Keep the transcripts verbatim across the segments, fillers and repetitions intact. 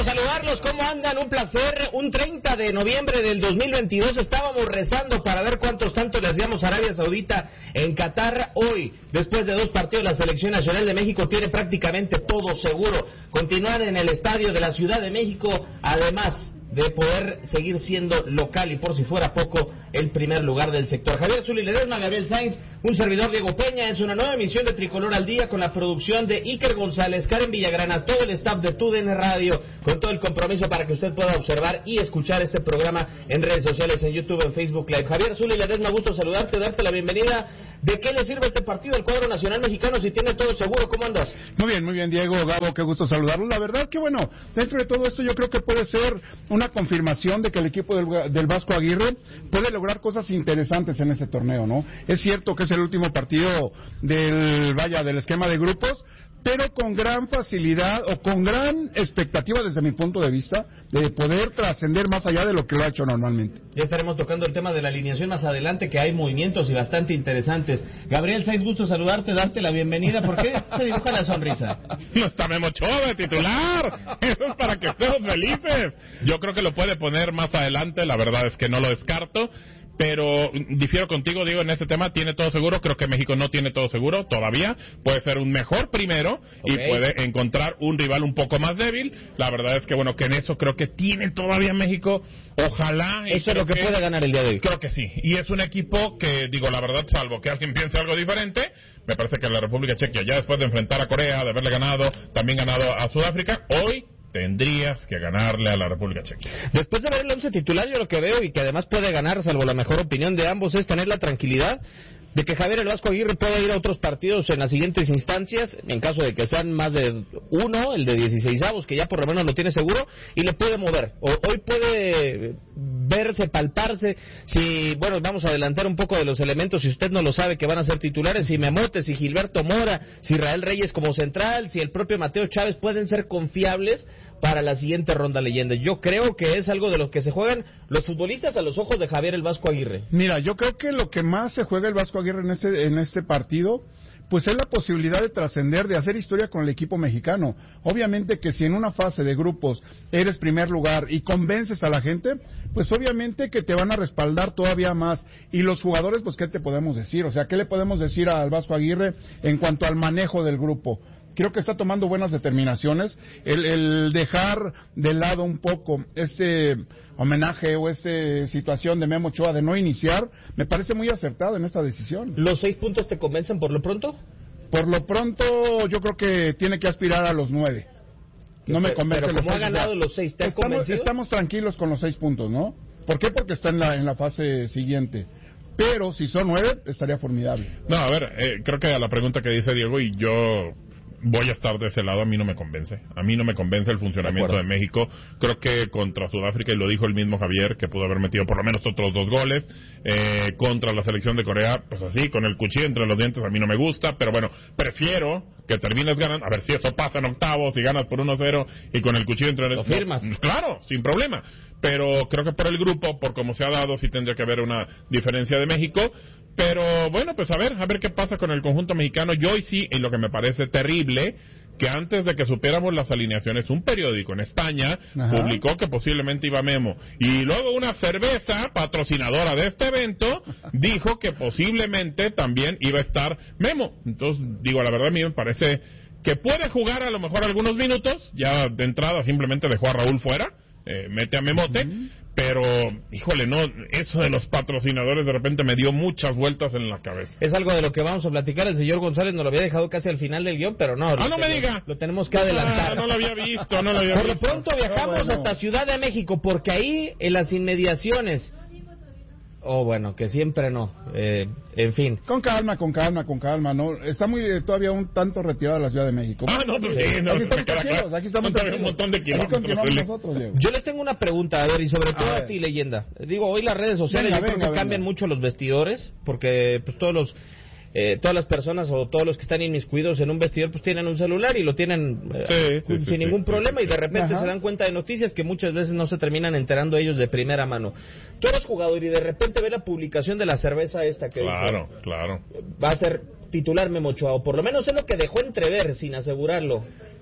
saludarlos, ¿cómo andan? Un placer. Un treinta de noviembre del dos mil veintidós estábamos rezando para ver cuántos tantos le hacíamos a Arabia Saudita en Qatar. Hoy, después de dos partidos, la Selección Nacional de México tiene prácticamente todo seguro. Continuar en el estadio de la Ciudad de México, además de poder seguir siendo local y por si fuera poco, el primer lugar del sector. Javier Zuli Ledesma, Gabriel Sainz, un servidor Diego Peña, es una nueva emisión de Tricolor al Día con la producción de Iker González, Karen Villagrana, todo el staff de T U D N Radio, con todo el compromiso para que usted pueda observar y escuchar este programa en redes sociales, en YouTube, en Facebook Live. Javier Zuli Ledesma, gusto saludarte, darte la bienvenida. ¿De qué le sirve este partido al cuadro nacional mexicano si tiene todo seguro? ¿Cómo andas? Muy bien, muy bien, Diego, Gabo, qué gusto saludarlo. La verdad que bueno, dentro de todo esto yo creo que puede ser una confirmación de que el equipo del, del Vasco Aguirre puede lograr cosas interesantes en ese torneo, ¿no? Es cierto que es el último partido del, vaya, del esquema de grupos, pero con gran facilidad o con gran expectativa desde mi punto de vista de poder trascender más allá de lo que lo ha hecho normalmente. Ya estaremos tocando el tema de la alineación más adelante, que hay movimientos y bastante interesantes. Gabriel Sainz, gusto saludarte, darte la bienvenida. ¿Por qué se dibuja la sonrisa? No está Memo Ochoa de titular. Eso es para que estemos felices. Yo creo que lo puede poner más adelante, la verdad es que no lo descarto. Pero difiero contigo, Diego, en este tema. Tiene todo seguro. Creo que México no tiene todo seguro todavía. Puede ser un mejor primero, okay, y puede encontrar un rival un poco más débil. La verdad es que, bueno, que en eso creo que tiene todavía México. Ojalá. Eso es lo que, que puede ganar el día de hoy. Creo que sí. Y es un equipo que, digo, la verdad, salvo que alguien piense algo diferente, me parece que la República Checa, ya después de enfrentar a Corea, de haberle ganado, también ganado a Sudáfrica, hoy tendrías que ganarle a la República Checa. Después de ver el once titular, yo lo que veo y que además puede ganar, salvo la mejor opinión de ambos, es tener la tranquilidad de que Javier el Vasco Aguirre pueda ir a otros partidos en las siguientes instancias, en caso de que sean más de uno, el de dieciseisavos, que ya por lo menos lo tiene seguro, y le puede mover. O, hoy puede verse, palparse, si, bueno, vamos a adelantar un poco de los elementos, si usted no lo sabe, que van a ser titulares, si Memote, si Gilberto Mora, si Israel Reyes como central, si el propio Mateo Chávez pueden ser confiables para la siguiente ronda leyenda. Yo creo que es algo de lo que se juegan los futbolistas a los ojos de Javier el Vasco Aguirre. Mira, yo creo que lo que más se juega el Vasco Aguirre en este, en este partido, pues es la posibilidad de trascender, de hacer historia con el equipo mexicano. Obviamente que si en una fase de grupos eres primer lugar y convences a la gente, pues obviamente que te van a respaldar todavía más. Y los jugadores, pues ¿qué te podemos decir? O sea, ¿qué le podemos decir al Vasco Aguirre en cuanto al manejo del grupo? Creo que está tomando buenas determinaciones. El, el dejar de lado un poco este homenaje o esta situación de Memo Ochoa de no iniciar, me parece muy acertado en esta decisión. ¿Los seis puntos te convencen por lo pronto? Por lo pronto, yo creo que tiene que aspirar a los nueve. No me convence. Pero como ha ganado los seis, ¿te has estamos, convencido? Estamos tranquilos con los seis puntos, ¿no? ¿Por qué? Porque está en la, en la fase siguiente. Pero si son nueve, estaría formidable. No, a ver, eh, creo que a la pregunta que dice Diego, y yo voy a estar de ese lado, a mí no me convence. A mí no me convence el funcionamiento de, de México. Creo que contra Sudáfrica, y lo dijo el mismo Javier, que pudo haber metido por lo menos otros dos goles. Eh, contra la selección de Corea, pues así, con el cuchillo entre los dientes, a mí no me gusta. Pero bueno, prefiero que termines ganando. A ver si eso pasa en octavos, si ganas por uno cero y con el cuchillo entre los dientes. ¿Lo firmas? No, claro, sin problema. Pero creo que por el grupo, por cómo se ha dado, sí tendría que haber una diferencia de México. Pero bueno, pues a ver, a ver qué pasa con el conjunto mexicano. Yo hoy sí, y lo que me parece terrible, que antes de que supiéramos las alineaciones, un periódico en España Ajá. publicó que posiblemente iba Memo. Y luego una cerveza, patrocinadora de este evento, dijo que posiblemente también iba a estar Memo. Entonces, digo, la verdad a mí me parece que puede jugar a lo mejor algunos minutos. Ya de entrada simplemente dejó a Raúl fuera. Eh, mete a Memote, uh-huh. pero, híjole, no, eso de los patrocinadores de repente me dio muchas vueltas en la cabeza. Es algo de lo que vamos a platicar. El señor González nos lo había dejado casi al final del guión, pero no. Ah, no me diga. Lo tenemos que adelantar. Ah, no lo había visto, no lo había Por visto. Por lo pronto viajamos bueno. hasta Ciudad de México, porque ahí, en las inmediaciones... Oh, bueno, que siempre no. Eh, en fin. Con calma, con calma, con calma. No, está muy eh, todavía un tanto retirada la Ciudad de México. Ah, no, pues sí. sí no, aquí estamos tranquilos, aquí estamos un montón de kilómetros. Nosotros, Diego. Yo les tengo una pregunta, a ver, y sobre todo a, a ti, leyenda. Digo, hoy las redes sociales venga, yo creo venga, que venga. cambian mucho los vestidores, porque pues todos los... Eh, todas las personas o todos los que están inmiscuidos en un vestidor pues tienen un celular y lo tienen eh, sí, sí, sin sí, ningún sí, problema sí, sí. y de repente Ajá. se dan cuenta de noticias que muchas veces no se terminan enterando ellos de primera mano. Tú eres jugador y de repente ve la publicación de la cerveza esta que claro, dice, claro. va a ser titular Memo Ochoa, o por lo menos es lo que dejó entrever sin asegurarlo.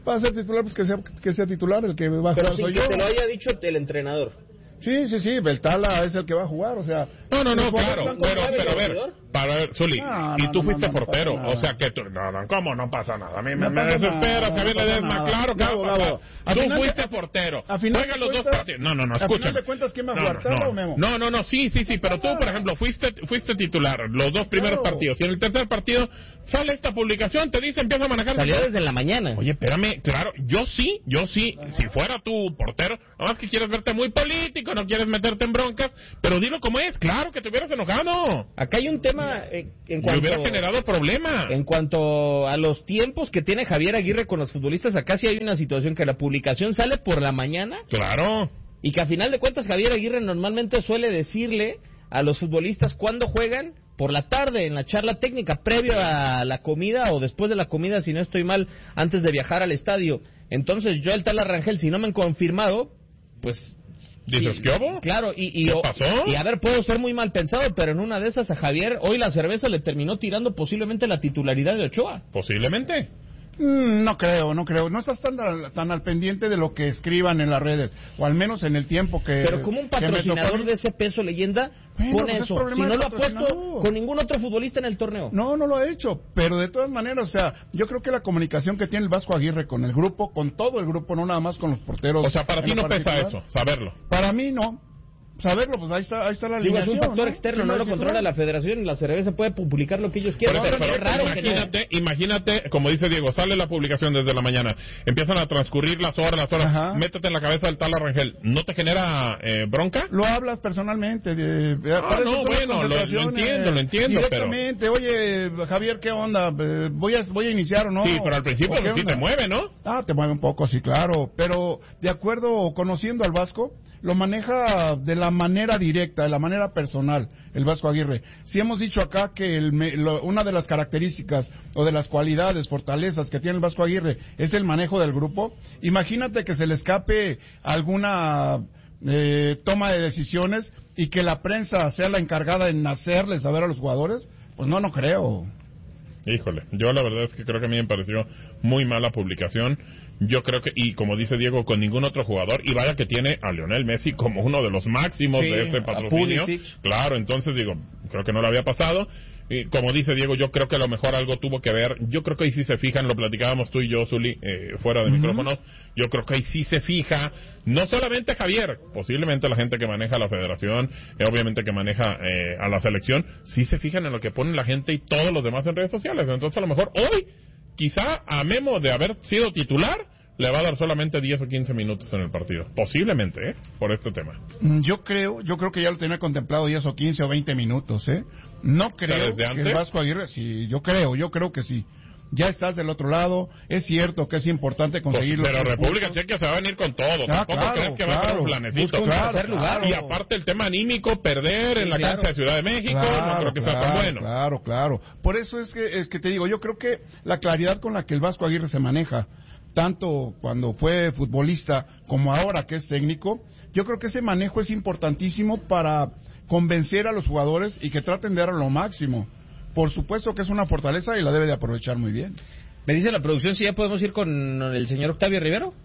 para ser titular, pues que sea, que sea titular, el que va a Pero jugar sin soy que yo. te lo haya dicho el entrenador. Sí, sí, sí, Beltala es el que va a jugar, o sea... No, no, no, los jugadores claro, van con pero, nueve pero a ver, jugador. para ver, Zuli, No, y no, tú no, fuiste no, no portero, pasa o sea sea que tú, no, no, ¿cómo no pasa nada? A mí me, No me pasa desespera, nada, Javier no pasa Ledesma, nada. claro que Gabo, va a pasar. Gabo, a Tú final de- fuiste portero, a final juega de los dos cuentas- partidos. No, no, no, a escúchame. final de cuentas, ¿quién va a No, jugar, no, Tala no. o Memo? No, no, no, sí, sí, sí, pero tú, por ejemplo, fuiste fuiste titular los dos primeros Claro. partidos, y en el tercer partido sale esta publicación, te dice, empieza a manejar... Salió desde la mañana. Oye, espérame, claro, yo sí, yo sí, si fuera tu portero, nada más que quieres verte muy político, no quieres meterte en broncas, pero dilo como es, claro que te hubieras enojado. Acá hay un tema eh, en Me cuanto... hubiera generado problema. En cuanto a los tiempos que tiene Javier Aguirre con los futbolistas, acá sí hay una situación que la publicación sale por la mañana Claro. y que a final de cuentas Javier Aguirre normalmente suele decirle a los futbolistas cuándo juegan por la tarde en la charla técnica previo a la comida o después de la comida, si no estoy mal, antes de viajar al estadio. Entonces yo, el Tala Rangel, si no me han confirmado, pues... ¿Dices sí, qué hubo? Claro, y, y, ¿Qué o- pasó? y a ver, puedo ser muy mal pensado, pero en una de esas a Javier, hoy la cerveza le terminó tirando posiblemente la titularidad de Ochoa. Posiblemente. Mm, no creo, no creo. No estás tan al, tan al pendiente de lo que escriban en las redes, o al menos en el tiempo que... Pero como un que me patrocinador tocó a mí. de ese peso leyenda, Bueno, pone pues es eso. problema Si no del lo ha puesto patrocinador. con ningún otro futbolista en el torneo. No, no lo ha hecho, pero de todas maneras, o sea, yo creo que la comunicación que tiene el Vasco Aguirre con el grupo, con todo el grupo, no nada más con los porteros... O sea, para en ti lo no pesa particular. eso, saberlo. Para mí no. Saberlo, pues ahí está, ahí está la Digo, es alineación. un factor ¿no? externo, ¿Quién no va lo a titular? controla la federación y la cerveza puede publicar lo que ellos quieran. Pero, Pero, pero, es raro que no. imagínate, imagínate, como dice Diego, sale la publicación desde la mañana, empiezan a transcurrir las horas, las horas, Ajá. métete en la cabeza del Tala Rangel, ¿no te genera eh, bronca? Lo hablas personalmente. De, de- Ah, para eso no, son las bueno, lo- lo concentraciones. entiendo, lo entiendo, pero- Directamente, oye, Javier, ¿qué onda? Eh, ¿Voy a, voy a iniciar o no? Sí, pero al principio ¿O qué sí onda? te mueve, ¿no? Ah, te mueve un poco, sí, claro. Pero de acuerdo, conociendo al Vasco, lo maneja de la manera directa, de la manera personal, el Vasco Aguirre. Si hemos dicho acá que el, me- lo- una de las características o de las cualidades, fortalezas que tiene el Vasco Aguirre es el manejo del grupo, imagínate que se le escape alguna eh, toma de decisiones y que la prensa sea la encargada en hacerle saber a los jugadores. Pues no, no creo. Híjole, yo la verdad es que creo que a mí me pareció muy mala publicación. Yo creo que, y como dice Diego, con ningún otro jugador, y vaya que tiene a Lionel Messi como uno de los máximos Sí, de ese a patrocinio. Pulisic. Claro, entonces digo, creo que no le había pasado. Y como dice Diego, yo creo que a lo mejor algo tuvo que ver. Yo creo que ahí sí se fijan, lo platicábamos tú y yo, Zuli, eh, fuera de micrófonos. Yo creo que ahí sí se fija, no solamente Javier, posiblemente la gente que maneja la federación, eh, obviamente que maneja eh, a la selección, sí se fijan en lo que pone la gente y todos los demás en redes sociales. Entonces a lo mejor hoy, quizá a Memo de haber sido titular, le va a dar solamente diez o quince minutos en el partido. Posiblemente, ¿eh? Por este tema. Mm, Yo creo, yo creo que ya lo tenía contemplado diez o quince o veinte minutos, ¿eh? No creo ¿desde que antes? el Vasco Aguirre, sí, yo creo, yo creo que sí. Ya estás del otro lado, es cierto que es importante conseguir Pues, los pero tres República puntos. Checa se va a venir con todo. Ah, Tampoco claro, crees que va a claro. ser un planecito. Busca un Claro, tercer lugar. Y aparte el tema anímico, perder en la claro. cancha de Ciudad de México, no creo que sea tan bueno. Claro, claro. Por eso es que, es que te digo, yo creo que la claridad con la que el Vasco Aguirre se maneja, tanto cuando fue futbolista como ahora que es técnico, yo creo que ese manejo es importantísimo para convencer a los jugadores y que traten de dar lo máximo. Por supuesto que es una fortaleza y la debe de aprovechar muy bien. Me dice la producción si ya podemos ir con el señor Octavio Rivero.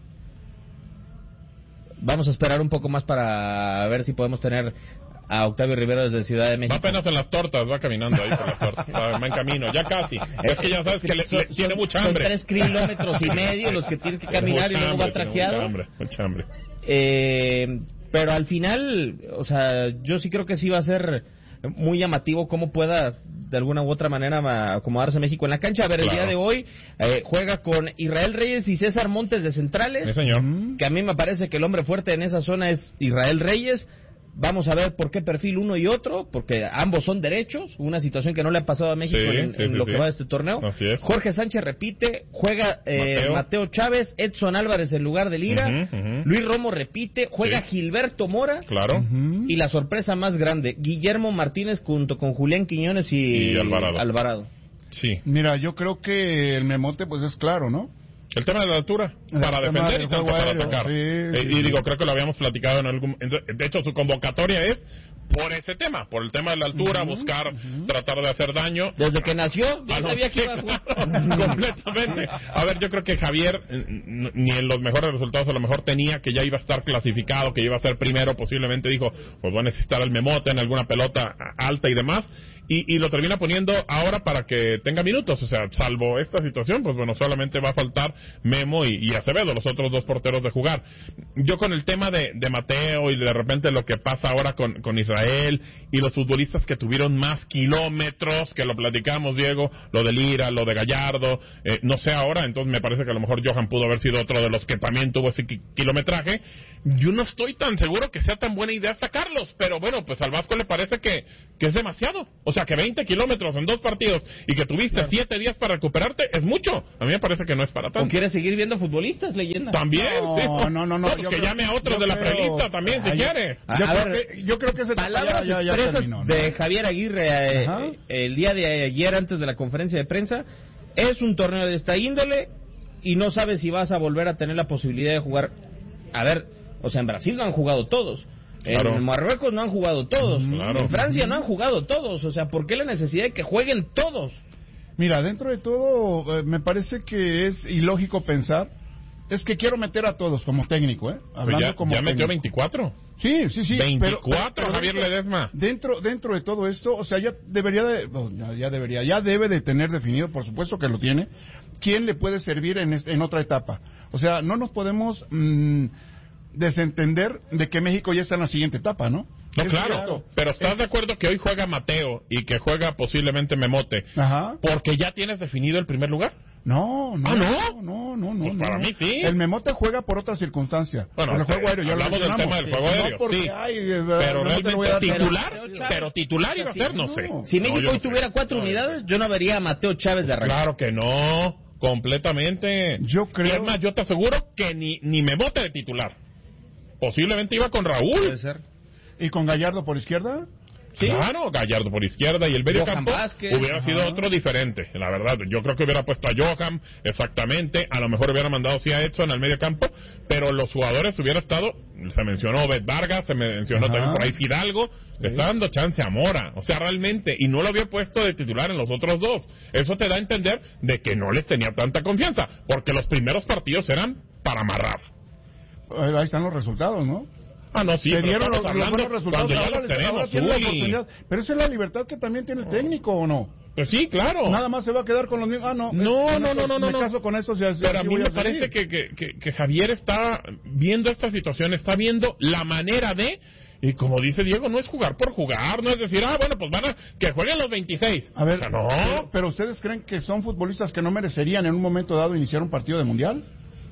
Vamos a esperar un poco más para ver si podemos tener a Octavio Rivero desde Ciudad de México. Va apenas en las tortas, va caminando ahí por las tortas, va, va en camino, ya casi. Es que ya sabes que le, le tiene mucha hambre. Son tres kilómetros y medio los que tienen que caminar y Mucha luego va hambre, tiene trajeado. Mucha hambre, mucha hambre. Eh, pero al final, o sea, yo sí creo que sí va a ser muy llamativo cómo pueda de alguna u otra manera ma- acomodarse México en la cancha. A ver, Claro. el día de hoy eh, juega con Israel Reyes y César Montes de centrales. Sí, señor. Que a mí me parece que el hombre fuerte en esa zona es Israel Reyes. Vamos a ver por qué perfil uno y otro, porque ambos son derechos, una situación que no le ha pasado a México Sí, en, sí, en sí, lo sí. que va de este torneo. Así es. Jorge Sánchez repite, juega eh, Mateo. Mateo. Chávez, Edson Álvarez en lugar de Lira, Ujú, ujú. Luis Romo repite, juega Sí. Gilberto Mora. Claro. Ujú. Y la sorpresa más grande, Guillermo Martínez junto con Julián Quiñones y, Y Alvarado. Alvarado. Sí. Mira, yo creo que el memote pues es claro, ¿no? El tema de la altura, El para tema defender del y tanto juego para aéreo, atacar. sí, Eh, sí, y sí. digo, creo que lo habíamos platicado en algún... De hecho, su convocatoria es por ese tema, por el tema de la altura, uh-huh, buscar, uh-huh. tratar de hacer daño. Desde que nació, ya sabía que iba a jugar. Completamente. A ver, yo creo que Javier, ni en los mejores resultados, a lo mejor tenía que ya iba a estar clasificado, que iba a ser primero, posiblemente dijo, pues voy a necesitar al memote en alguna pelota alta y demás. Y, y lo termina poniendo ahora para que tenga minutos, o sea, salvo esta situación, pues bueno, solamente va a faltar Memo y, y Acevedo, los otros dos porteros de jugar. Yo con el tema de, de Mateo y de repente lo que pasa ahora con, con Israel y los futbolistas que tuvieron más kilómetros, que lo platicamos, Diego, lo de Lira, lo de Gallardo, eh, no sé ahora, entonces me parece que a lo mejor Johan pudo haber sido otro de los que también tuvo ese ki- kilometraje. Yo no estoy tan seguro que sea tan buena idea sacarlos, pero bueno, pues al Vasco le parece que, que es demasiado. O sea, que veinte kilómetros en dos partidos y que tuviste siete días para recuperarte es mucho. A mí me parece que no es para tanto. ¿O quieres seguir viendo futbolistas, leyenda? También, no, sí. No, no, no. no pues que creo, llame a otros de la creo, prelista también, si ay, quiere. Yo, a creo ver, que, yo creo que ese palabras ya, ya, ya expresas terminó, ¿no? de Javier Aguirre eh, el día de ayer antes de la conferencia de prensa. Es un torneo de esta índole y no sabes si vas a volver a tener la posibilidad de jugar. A ver, o sea, en Brasil no han jugado todos. Claro. En Marruecos no han jugado todos. Claro. En Francia no han jugado todos. O sea, ¿por qué la necesidad de que jueguen todos? Mira, dentro de todo, eh, me parece que es ilógico pensar. Es que quiero meter a todos como técnico, ¿eh? Hablando ya, como ya técnico. metió veinticuatro. Sí, sí, sí. veinticuatro, pero, pero Javier dentro, Ledesma. Dentro, dentro de todo esto, o sea, ya debería de, oh, ya, ya debería, ya debe de tener definido, por supuesto que lo tiene, quién le puede servir en, este, en otra etapa. O sea, no nos podemos mmm, desentender de que México ya está en la siguiente etapa, ¿no? No, es claro, cierto. pero ¿estás es... de acuerdo que hoy juega Mateo y que juega posiblemente Memote? Ajá. Porque ya tienes definido el primer lugar. No, no, ¿Ah, no? no, no, no, pues no. para mí sí. El Memote juega por otra circunstancia. Bueno, el juego aéreo, ya hablamos del tema del juego aéreo, no sí. Hay, pero realmente titular, pero, pero titular iba a ser, no, no sé. Si México no, hoy no tuviera sé. cuatro no, unidades, yo no vería a Mateo Chávez de arranque. Claro que no, completamente. Yo creo. Y es más, yo te aseguro que ni, ni Memote de titular. Posiblemente iba con Raúl. Puede ser. ¿Y con Gallardo por izquierda? ¿Sí? Claro, Gallardo por izquierda y el medio campo hubiera Ajá. sido otro diferente, la verdad. Yo creo que hubiera puesto a Johan, exactamente, a lo mejor hubiera mandado sí a Edson al medio campo, pero los jugadores hubiera estado, se mencionó Obed Vargas, se mencionó Ajá. también por ahí Fidalgo, le está dando chance a Mora, o sea, realmente, y no lo había puesto de titular en los otros dos. Eso te da a entender de que no les tenía tanta confianza, porque los primeros partidos eran para amarrar. Ahí están los resultados, ¿no? Ah, no, sí, se pero dieron los, hablando los buenos resultados. cuando ya Ahora los les, tenemos, tiene la uy. oportunidad. Pero esa es la libertad que también tiene el técnico, ¿o no? Pues sí, claro. Nada más se va a quedar con los mismos. Ah, no. No, es, no, no, no, no. Me no. caso con esto. Si así, pero así a mí voy me a parece que, que, que, que Javier está viendo esta situación, está viendo la manera de... Y como dice Diego, no es jugar por jugar, no es decir, ah, bueno, pues van a que jueguen los veintiséis. A ver, o sea, no. Pero, pero ¿ustedes creen que son futbolistas que no merecerían en un momento dado iniciar un partido de mundial?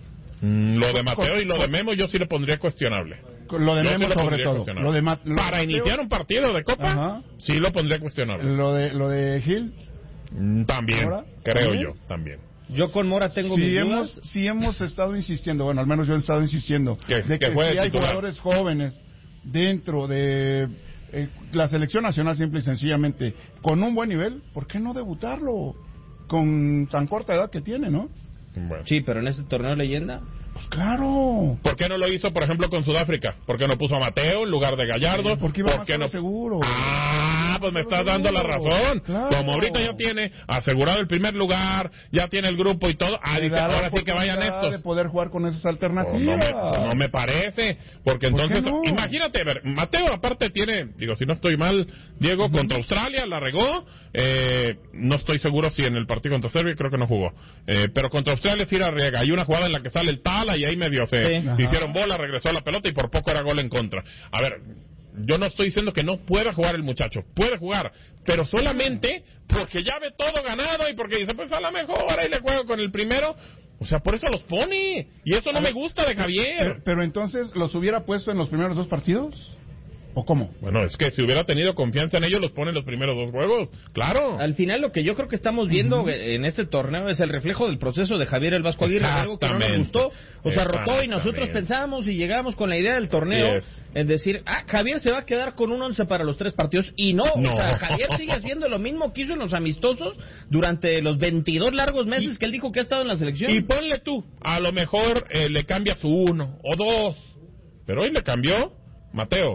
Mm, lo de Mateo y lo de Memo yo sí le pondría cuestionable. Lo de yo Memo sí sobre todo. Lo de Ma- lo Para de iniciar un partido de Copa, Ajá. sí lo pondría cuestionable. Lo de, lo de Gil. Mm, también, ¿Ahora? creo ¿También? yo, también. Yo con Mora tengo si mis hemos, dudas. Si hemos estado insistiendo, bueno, al menos yo he estado insistiendo, ¿Qué? de que que juegue si hay titular. jugadores jóvenes dentro de eh, la selección nacional, simple y sencillamente, con un buen nivel, ¿por qué no debutarlo? Con tan corta edad que tiene, ¿no? Bueno. Sí, pero en este torneo de leyenda... Pues claro. ¿Por qué no lo hizo, por ejemplo, con Sudáfrica? ¿Por qué no puso a Mateo en lugar de Gallardo? Porque iba ¿Por más qué no? seguro. Ah, pues me estás dando la razón. Claro. Como ahorita ya tiene asegurado el primer lugar, ya tiene el grupo y todo, ah, dice, ahora sí que vayan estos. De poder jugar con esas alternativas. Oh, no, me, no me parece, porque ¿Por entonces, qué no? imagínate, a ver, Mateo aparte tiene, digo, si no estoy mal, Diego, uh-huh. contra Australia la regó, eh, no estoy seguro si en el partido contra Serbia, creo que no jugó, eh, pero contra Australia sí la riega, hay una jugada en la que sale el Tala y ahí medio se sí. hicieron bola, regresó a la pelota y por poco era gol en contra. A ver, yo no estoy diciendo que no pueda jugar el muchacho, puede jugar, pero solamente porque ya ve todo ganado y porque dice, pues a lo mejor ahí le juego con el primero. O sea, por eso los pone. Y eso no me gusta de Javier. Pero, pero entonces, ¿los hubiera puesto en los primeros dos partidos? ¿O cómo? Bueno, es que si hubiera tenido confianza en ellos, los pone en los primeros dos juegos. Claro. Al final, lo que yo creo que estamos viendo uh-huh. en este torneo es el reflejo del proceso de Javier el Vasco Aguirre, algo que no nos gustó. O sea, rotó y nosotros pensábamos y llegamos con la idea del torneo yes. en decir, ah, Javier se va a quedar con un once para los tres partidos. Y no, no. O sea, Javier sigue haciendo lo mismo que hizo en los amistosos durante los veintidós largos meses y, que él dijo que ha estado en la selección. Y ponle tú, a lo mejor eh, le cambia su uno o dos. Pero hoy le cambió Mateo.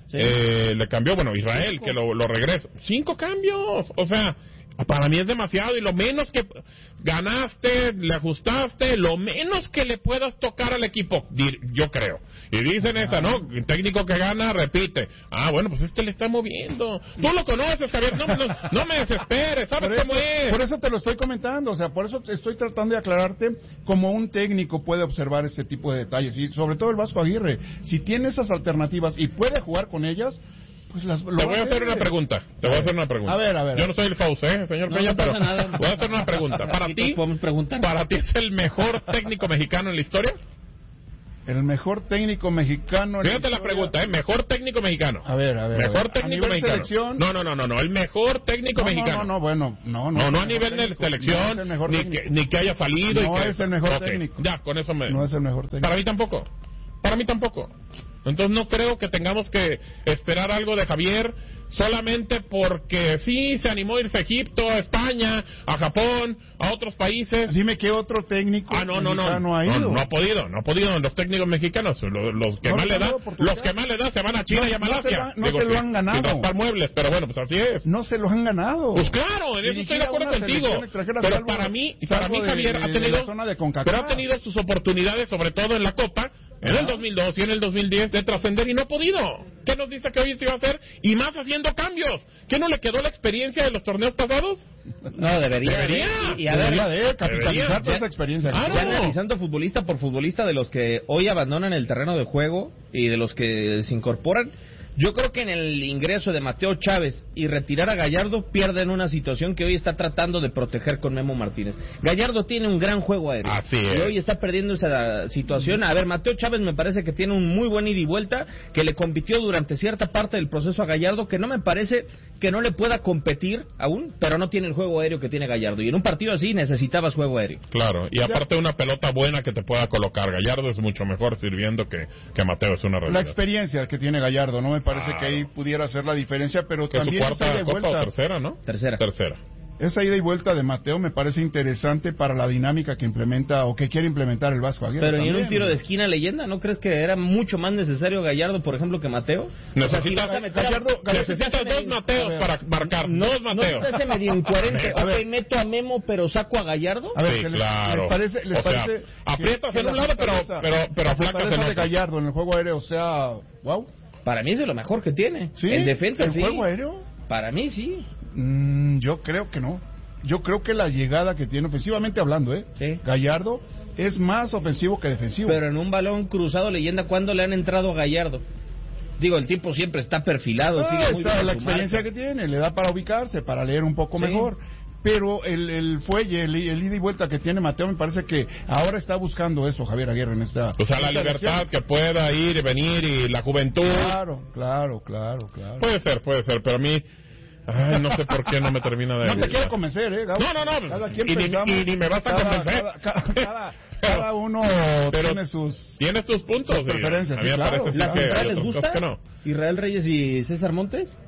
sí. eh, le cambió, bueno, Israel, Cinco. que lo, lo regresa. Cinco cambios, o sea, para mí es demasiado, y lo menos que ganaste, le ajustaste, lo menos que le puedas tocar al equipo, yo creo. Y dicen esa, ¿no? El técnico que gana, repite. Ah, bueno, pues este le está moviendo. Tú lo conoces, Javier, no, no, no me desesperes, ¿sabes por cómo eso, es? Por eso te lo estoy comentando, o sea, por eso estoy tratando de aclararte cómo un técnico puede observar este tipo de detalles. Y sobre todo el Vasco Aguirre, si tiene esas alternativas y puede jugar con ellas, pues las, te voy a hacer una pregunta. Te voy a hacer una pregunta. A ver, a ver. Yo no soy el host, ¿eh, señor no, Peña? No pero nada. voy a hacer una pregunta. Para ti, ¿para ti es el mejor técnico mexicano en la historia? El mejor técnico mexicano. Fíjate la, la pregunta, ¿eh? Mejor técnico mexicano. A ver, a ver. Mejor a ver. técnico ¿A mexicano. Selección? No, no, no, no, no. El mejor técnico no, mexicano. No, no, no, bueno. No, no. No, no a nivel técnico, de selección. No ni, que, ni que haya salido. No y que, es el mejor okay, técnico. Ya, con eso me. No es el mejor técnico. Para mí tampoco. Para mí tampoco. Entonces no creo que tengamos que esperar algo de Javier solamente porque sí se animó a irse a Egipto, a España, a Japón, a otros países. Dime qué otro técnico ah, no, no, no, no ha ido. No, no ha podido, no ha podido. Los técnicos mexicanos, los, los que no, más le da, los que más le da se van a China no, y a Malasia. No se, no Digo, se lo sí, han ganado. Sin raspar muebles, pero bueno, pues así es. No se los han ganado. Pues claro, en eso estoy de acuerdo contigo. Pero salvo, para mí, para mí Javier de, ha tenido, pero ha tenido sus oportunidades, sobre todo en la Copa. En el dos mil dos y en el dos mil diez de trascender y no ha podido. ¿Qué nos dice que hoy se iba a hacer? Y más haciendo cambios. ¿Qué no le quedó la experiencia de los torneos pasados? No, debería. Debería. De, y, y debería de capitalizar toda esa experiencia. Ah, ya analizando futbolista por futbolista de los que hoy abandonan el terreno de juego y de los que se incorporan. Yo creo que en el ingreso de Mateo Chávez y retirar a Gallardo pierden una situación que hoy está tratando de proteger con Memo Martínez. Gallardo tiene un gran juego aéreo. Así es. Y hoy está perdiendo esa situación. A ver, Mateo Chávez me parece que tiene un muy buen ida y vuelta, que le compitió durante cierta parte del proceso a Gallardo, que no me parece que no le pueda competir aún, pero no tiene el juego aéreo que tiene Gallardo. Y en un partido así necesitabas juego aéreo. Claro, y aparte una pelota buena que te pueda colocar. Gallardo es mucho mejor sirviendo que, que Mateo, es una realidad. La experiencia que tiene Gallardo, no me parece ah, que ahí pudiera hacer la diferencia, pero que también su cuarta esa ida y vuelta, copa o tercera, ¿no? Tercera. Tercera. Esa ida y vuelta de Mateo me parece interesante para la dinámica que implementa o que quiere implementar el Vasco Aguirre. Pero también, en un tiro ¿no? de esquina leyenda, ¿no crees que era mucho más necesario Gallardo, por ejemplo, que Mateo? Necesitas, o sea, si Gallardo, a... necesitas dos Mateos ver, para marcar, no, dos Mateos. ¿No te medio incoherente? A ver, ok, meto a Memo, pero saco a Gallardo. A ver, sí, claro. ¿Les parece, les o sea, parece aprietas que, en un lado, pero, pero, pero aflacas en otro? De Gallardo en el juego aéreo, o sea, wow. Para mí es de lo mejor que tiene. ¿Sí? En defensa, ¿El sí. juego aéreo? Para mí, sí. Mm, yo creo que no. Yo creo que la llegada que tiene, ofensivamente hablando, ¿eh? Sí. Gallardo es más ofensivo que defensivo. Pero en un balón cruzado, leyenda, ¿cuándo le han entrado a Gallardo? Digo, el tipo siempre está perfilado. Ah, sigue muy está bien la su experiencia marca. que tiene, le da para ubicarse, para leer un poco sí. mejor. Pero el, el fuelle, el, el ida y vuelta que tiene Mateo, me parece que ahora está buscando eso, Javier Aguirre, en esta... O sea, la libertad elección. Que pueda ir y venir y la juventud. Claro, claro, claro, claro. Puede ser, puede ser, pero a mí... Ay, no sé por qué no me termina de... No te quiero convencer, ¿eh, Gabo? No, no, no. Cada quien y, pensamos, ni, y ni me vas a cada, convencer. Cada, cada, cada, pero, cada uno pero tiene sus... Tiene sus puntos. Sus preferencias, a mí sí, me claro. parece ¿La sí central les gusta? Que no. ¿Israel Reyes y César Montes?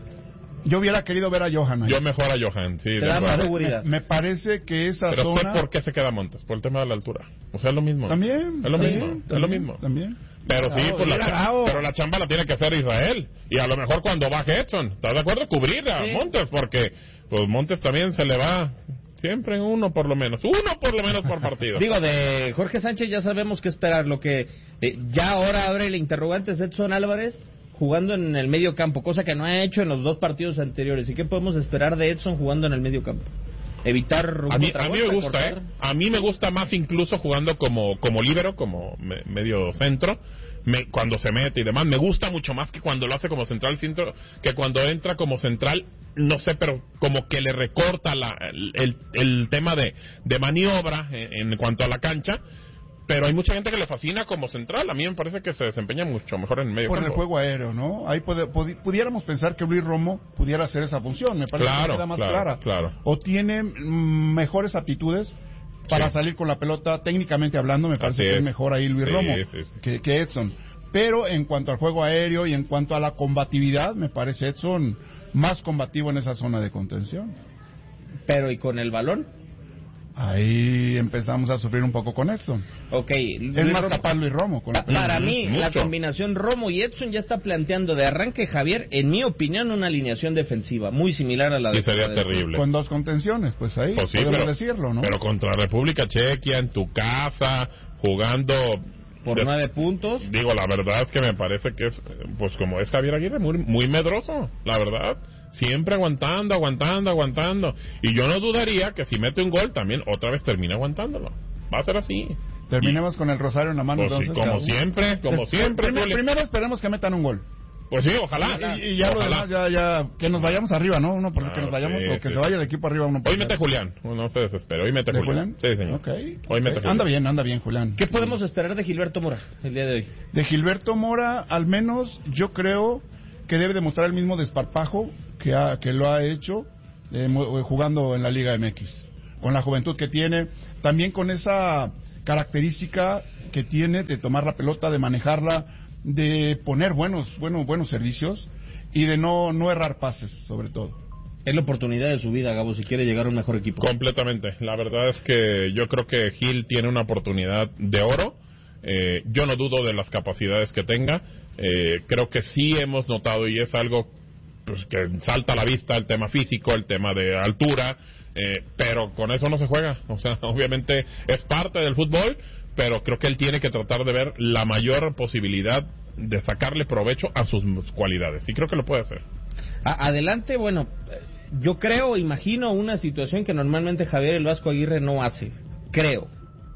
Yo hubiera querido ver a Johan ahí. Yo mejor a Johan, sí. Te da más seguridad. Me, me parece que esa Pero zona... sé por qué se queda Montes, por el tema de la altura. O sea, es lo mismo. También. Es lo también, mismo, también, es lo mismo. También. Pero sí, Bravo, pues la chamba, bravo. pero la chamba la tiene que hacer Israel. Y a lo mejor cuando baje Edson, ¿estás de acuerdo? Cubrir a sí. Montes, porque pues Montes también se le va... Siempre uno por lo menos, uno por lo menos por partido. Digo, de Jorge Sánchez ya sabemos qué esperar. Lo que eh, ya ahora abre el interrogante es Edson Álvarez jugando en el medio campo, cosa que no ha hecho en los dos partidos anteriores. ¿Y qué podemos esperar de Edson jugando en el medio campo? Evitar a mí, a mí me gusta, ¿eh? A mí me gusta más incluso jugando como como líbero, como me, medio centro. Me, cuando se mete y demás, me gusta mucho más que cuando lo hace como central centro, que cuando entra como central, no sé, pero como que le recorta la, el, el, el tema de, de maniobra en, en cuanto a la cancha. Pero hay mucha gente que le fascina como central. A mí me parece que se desempeña mucho mejor en el medio por campo. el juego aéreo, ¿no? Ahí puede, pudi, pudiéramos pensar que Luis Romo pudiera hacer esa función. Me parece claro, que queda más claro, clara. Claro. O tiene mm, mejores aptitudes para sí. salir con la pelota, técnicamente hablando. Me parece Así que es. es mejor ahí Luis sí, Romo sí, sí. Que, que Edson. Pero en cuanto al juego aéreo y en cuanto a la combatividad, me parece Edson más combativo en esa zona de contención. Pero ¿y con el balón? Ahí empezamos a sufrir un poco con Edson. Ok. Es más capaz Luis Romo. Con pa para mí, mucho. La combinación Romo y Edson ya está planteando de arranque, Javier, en mi opinión, una alineación defensiva muy similar a la de... Y sería terrible. Con dos contenciones, pues ahí pues sí, podemos pero, decirlo, ¿no? Pero contra República Chequia, en tu casa, jugando... Por des... nueve puntos. Digo, la verdad es que me parece que es, pues como es Javier Aguirre, muy, muy medroso, la verdad. Siempre aguantando, aguantando, aguantando. Y yo no dudaría que si mete un gol también otra vez termine aguantándolo. Va a ser así. Terminemos y, con el rosario en la mano. Pues entonces, sí, como siempre, como siempre. Primero, primero esperemos que metan un gol. Pues sí, ojalá. Y, y ya ojalá. lo demás, ya, ya, que nos vayamos arriba, ¿no? Uno por ah, que nos vayamos sí, o que sí. se vaya el equipo arriba uno por Hoy mete Julián, no se desespere. Hoy mete Julián. Julián. Sí, señor. Okay. Hoy mete okay. Julián. Anda bien, anda bien, Julián. ¿Qué podemos esperar de Gilberto Mora el día de hoy? De Gilberto Mora, al menos yo creo que debe demostrar el mismo desparpajo que, ha, que lo ha hecho eh, jugando en la Liga M X. Con la juventud que tiene, también con esa característica que tiene de tomar la pelota, de manejarla, de poner buenos, buenos, buenos servicios y de no, no errar pases, sobre todo. Es la oportunidad de su vida, Gabo, si quiere llegar a un mejor equipo. Completamente. La verdad es que yo creo que Gil tiene una oportunidad de oro. Eh, yo no dudo de las capacidades que tenga. Eh, creo que sí hemos notado, y es algo pues, que salta a la vista, el tema físico, el tema de altura, eh, pero con eso no se juega. O sea, obviamente es parte del fútbol, pero creo que él tiene que tratar de ver la mayor posibilidad de sacarle provecho a sus cualidades, y creo que lo puede hacer. A adelante, bueno, yo creo, imagino una situación que normalmente Javier el Vasco Aguirre no hace, creo,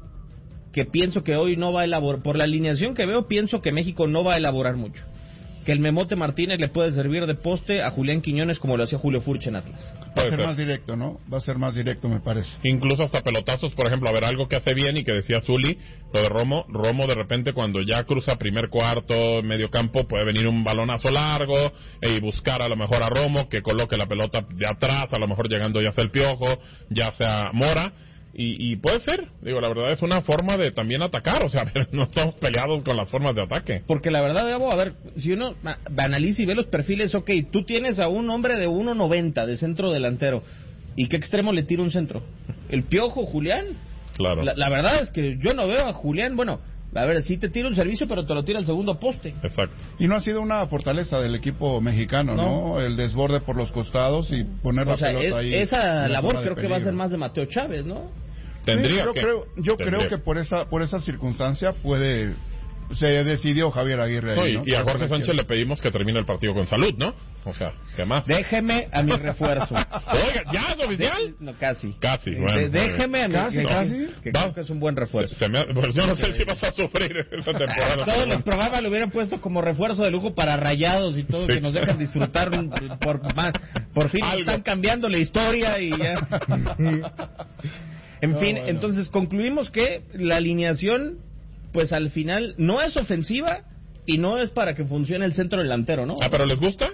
que pienso que hoy no va a elaborar, por la alineación que veo, pienso que México no va a elaborar mucho. Que el Memote Martínez le puede servir de poste a Julián Quiñones como lo hacía Julio Furch en Atlas. Va a ser más directo, ¿no? Va a ser más directo, me parece. Incluso hasta pelotazos, por ejemplo, a ver, algo que hace bien y que decía Zuli, lo de Romo, Romo de repente cuando ya cruza primer cuarto, medio campo, puede venir un balonazo largo y buscar a lo mejor a Romo que coloque la pelota de atrás, a lo mejor llegando ya sea el Piojo, ya sea Mora. Y, y puede ser, digo, la verdad es una forma de también atacar, o sea, a ver, no estamos peleados con las formas de ataque. Porque la verdad, Gabo, a ver, si uno analiza y ve los perfiles, ok, tú tienes a un hombre de uno noventa de centro delantero, ¿y qué extremo le tira un centro? ¿El Piojo, Julián? Claro. La, la verdad es que yo no veo a Julián, bueno, a ver, sí te tira un servicio, pero te lo tira al segundo poste. Exacto. Y no ha sido una fortaleza del equipo mexicano, ¿no? ¿no? El desborde por los costados y poner o la sea, pelota es, ahí. Esa labor creo que va a ser más de Mateo Chávez, ¿no? Tendría sí, yo que, creo, yo tendría. creo que por esa por esa circunstancia puede se decidió Javier Aguirre ahí, no, ¿no? y, y a Jorge Sánchez le pedimos que termine el partido con salud, ¿no? O sea, ¿qué más? Déjeme a mi refuerzo. Oiga, ¿ya es oficial? De, no, casi. Casi, De, bueno. déjeme a mi casi, casi. Que creo que es un buen refuerzo. Se, se me, pues yo no sé si vas a sufrir esta temporada. Todos los programas lo hubieran puesto como refuerzo de lujo para Rayados y todo, sí. Que nos dejan disfrutar por más. Por fin Algo. Están cambiando la historia y ya. En no, fin, bueno. Entonces concluimos que la alineación, pues al final, no es ofensiva y no es para que funcione el centro delantero, ¿no? Ah, ¿pero les gusta?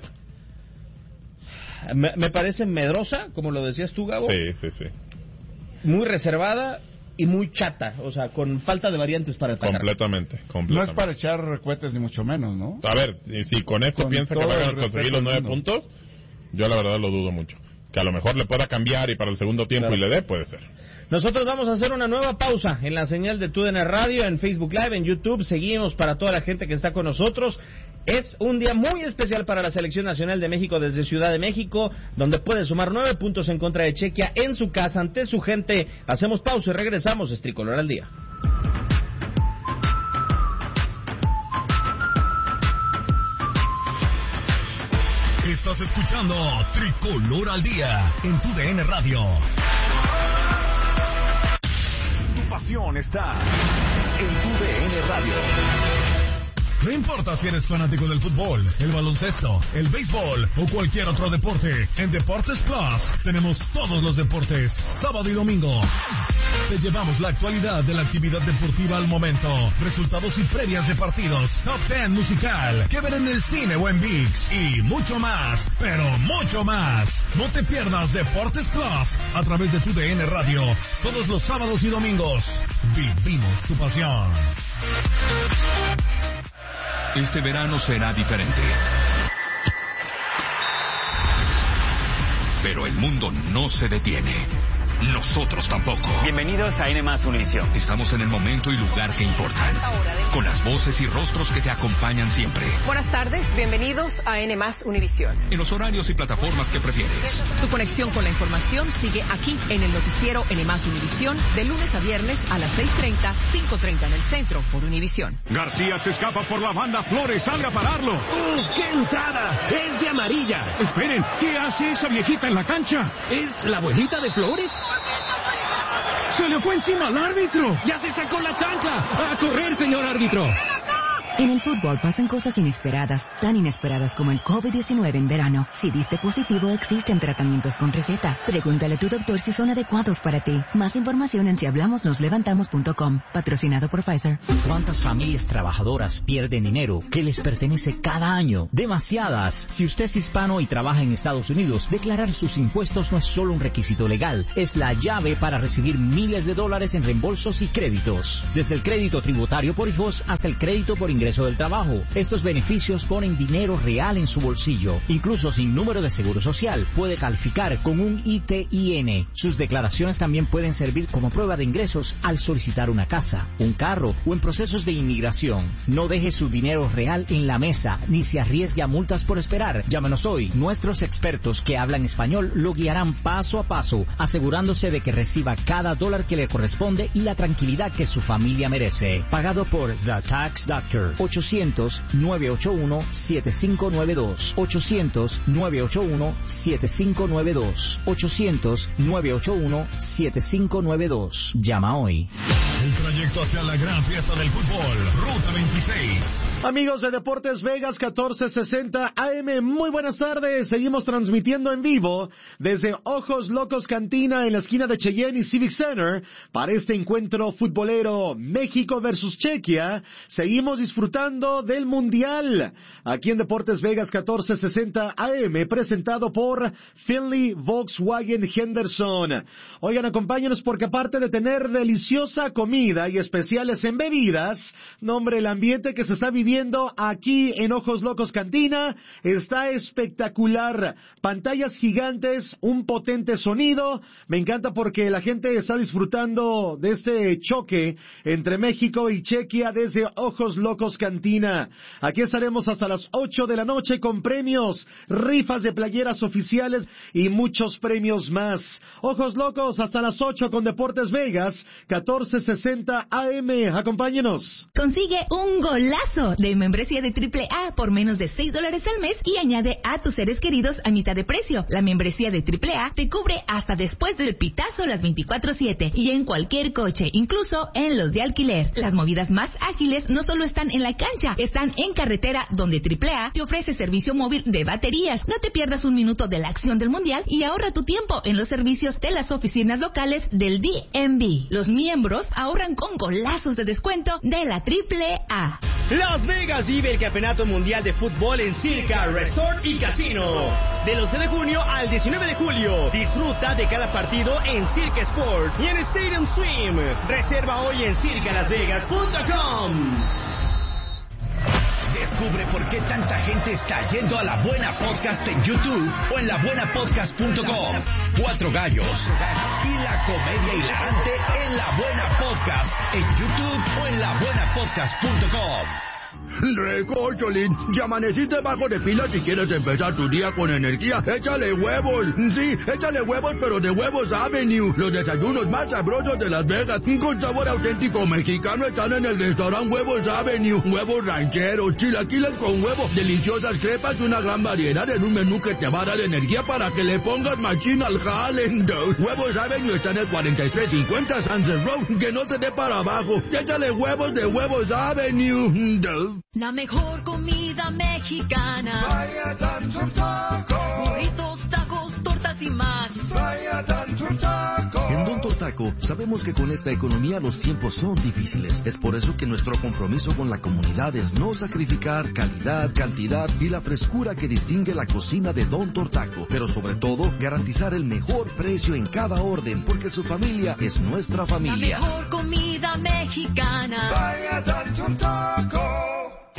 Me, me parece medrosa, como lo decías tú, Gabo. Sí, sí, sí. Muy reservada y muy chata, o sea, con falta de variantes para atacar. Completamente, completamente. No es para echar cohetes ni mucho menos, ¿no? A ver, si, si con esto con piensa que van a conseguir los nueve puntos, yo la verdad lo dudo mucho. Que a lo mejor le pueda cambiar y para el segundo tiempo claro. y le dé, puede ser. Nosotros vamos a hacer una nueva pausa en la señal de T U D N Radio, en Facebook Live, en YouTube. Seguimos para toda la gente que está con nosotros. Es un día muy especial para la Selección Nacional de México desde Ciudad de México, donde puede sumar nueve puntos en contra de Chequia en su casa, ante su gente. Hacemos pausa y regresamos. Es Tricolor al Día. Estás escuchando Tricolor al Día en T U D N Radio. Tu pasión está en T U D N Radio. No importa si eres fanático del fútbol, el baloncesto, el béisbol o cualquier otro deporte, en Deportes Plus tenemos todos los deportes, sábado y domingo. Te llevamos la actualidad de la actividad deportiva al momento, resultados y previas de partidos, top ten musical, que ver en el cine o en ViX y mucho más, pero mucho más. No te pierdas Deportes Plus a través de T U D N Radio, todos los sábados y domingos. Vivimos tu pasión. Este verano será diferente. Pero el mundo no se detiene. nosotros tampoco. Bienvenidos a N más Univisión. Estamos en el momento y lugar que importan, con las voces y rostros que te acompañan siempre. Buenas tardes, bienvenidos a N más Univisión. En los horarios y plataformas que prefieres. Tu conexión con la información sigue aquí en el noticiero N más Univisión, de lunes a viernes a las seis treinta, cinco treinta en el centro por Univisión. García se escapa por la banda, Flores sale a pararlo. ¡Uf, qué entrada! ¡Es de amarilla! Esperen, ¿qué hace esa viejita en la cancha? ¿Es la abuelita de Flores? ¡Se le fue encima al árbitro! ¡Ya se sacó la chancla! ¡A correr, señor árbitro! En el fútbol pasan cosas inesperadas, tan inesperadas como el COVID diecinueve en verano. Si diste positivo, existen tratamientos con receta. Pregúntale a tu doctor si son adecuados para ti. Más información en si hablamos nos levantamos punto com. Patrocinado por Pfizer. ¿Cuántas familias trabajadoras pierden dinero que les pertenece cada año? Demasiadas. Si usted es hispano y trabaja en Estados Unidos, declarar sus impuestos no es solo un requisito legal, es la llave para recibir miles de dólares en reembolsos y créditos. Desde el crédito tributario por hijos hasta el crédito por ingreso del trabajo. Estos beneficios ponen dinero real en su bolsillo. Incluso sin número de seguro social, puede calificar con un I T I N. Sus declaraciones también pueden servir como prueba de ingresos al solicitar una casa, un carro o en procesos de inmigración. No deje su dinero real en la mesa, ni se arriesgue a multas por esperar. Llámenos hoy. Nuestros expertos que hablan español lo guiarán paso a paso, asegurándose de que reciba cada dólar que le corresponde y la tranquilidad que su familia merece. Pagado por The Tax Doctor. ochocientos, nueve ocho uno, siete cinco nueve dos. ochocientos, nueve ocho uno, siete cinco nueve dos. ochocientos, nueve ocho uno, siete cinco nueve dos. Llama hoy. El trayecto hacia la gran fiesta del fútbol. Ruta veintiséis. Amigos de Deportes Vegas catorce sesenta A M, muy buenas tardes. Seguimos transmitiendo en vivo desde Ojos Locos Cantina en la esquina de Cheyenne y Civic Center para este encuentro futbolero México versus Chequia. Seguimos disfrutando del Mundial aquí en Deportes Vegas catorce sesenta A M, presentado por Finley Volkswagen Henderson. Oigan, acompáñenos porque aparte de tener deliciosa comida y especiales en bebidas, no hombre, el ambiente que se está viviendo aquí en Ojos Locos Cantina está espectacular. Pantallas gigantes, un potente sonido. Me encanta porque la gente está disfrutando de este choque entre México y Chequia desde Ojos Locos Cantina. Aquí estaremos hasta las ocho de la noche con premios, rifas de playeras oficiales y muchos premios más. Ojos Locos hasta las ocho con Deportes Vegas catorce sesenta A M. Acompáñenos. Consigue un golazo de membresía de triple A por menos de seis dólares al mes y añade a tus seres queridos a mitad de precio. La membresía de triple A te cubre hasta después del pitazo las veinticuatro siete y en cualquier coche, incluso en los de alquiler. Las movidas más ágiles no solo están en la cancha, están en carretera, donde triple A te ofrece servicio móvil de baterías. No te pierdas un minuto de la acción del mundial y ahorra tu tiempo en los servicios de las oficinas locales del D M V. Los miembros ahorran con golazos de descuento de la triple A. Las Vegas vive el Campeonato Mundial de Fútbol en Circa Resort y Casino. Del once de junio al diecinueve de julio, disfruta de cada partido en Circa Sport y en Stadium Swim. Reserva hoy en circa las vegas punto com. Descubre por qué tanta gente está yendo a La Buena Podcast en YouTube o en la buena podcast punto com. Cuatro gallos y la comedia hilarante en La Buena Podcast en YouTube o en la buena podcast punto com. Recocholín, ya amaneciste bajo de pila si quieres empezar tu día con energía. Échale huevos, sí, échale huevos, pero de Huevos Avenue. Los desayunos más sabrosos de Las Vegas, con sabor auténtico mexicano, están en el restaurante Huevos Avenue. Huevos rancheros, chilaquiles con huevo, deliciosas crepas y una gran variedad en un menú que te va a dar energía para que le pongas machín al jale. Huevos Avenue está en el cuarenta y tres cincuenta Sunset Road, que no te dé para abajo. Échale huevos de Huevos Avenue. La mejor comida mexicana. Vaya Don Taco. Burritos, tacos, tortas y más. Vaya Don Taco. En Don Taco sabemos que con esta economía los tiempos son difíciles. Es por eso que nuestro compromiso con la comunidad es no sacrificar calidad, cantidad y la frescura que distingue la cocina de Don Taco. Pero sobre todo, garantizar el mejor precio en cada orden, porque su familia es nuestra familia. La mejor comida mexicana. Vaya Don Taco.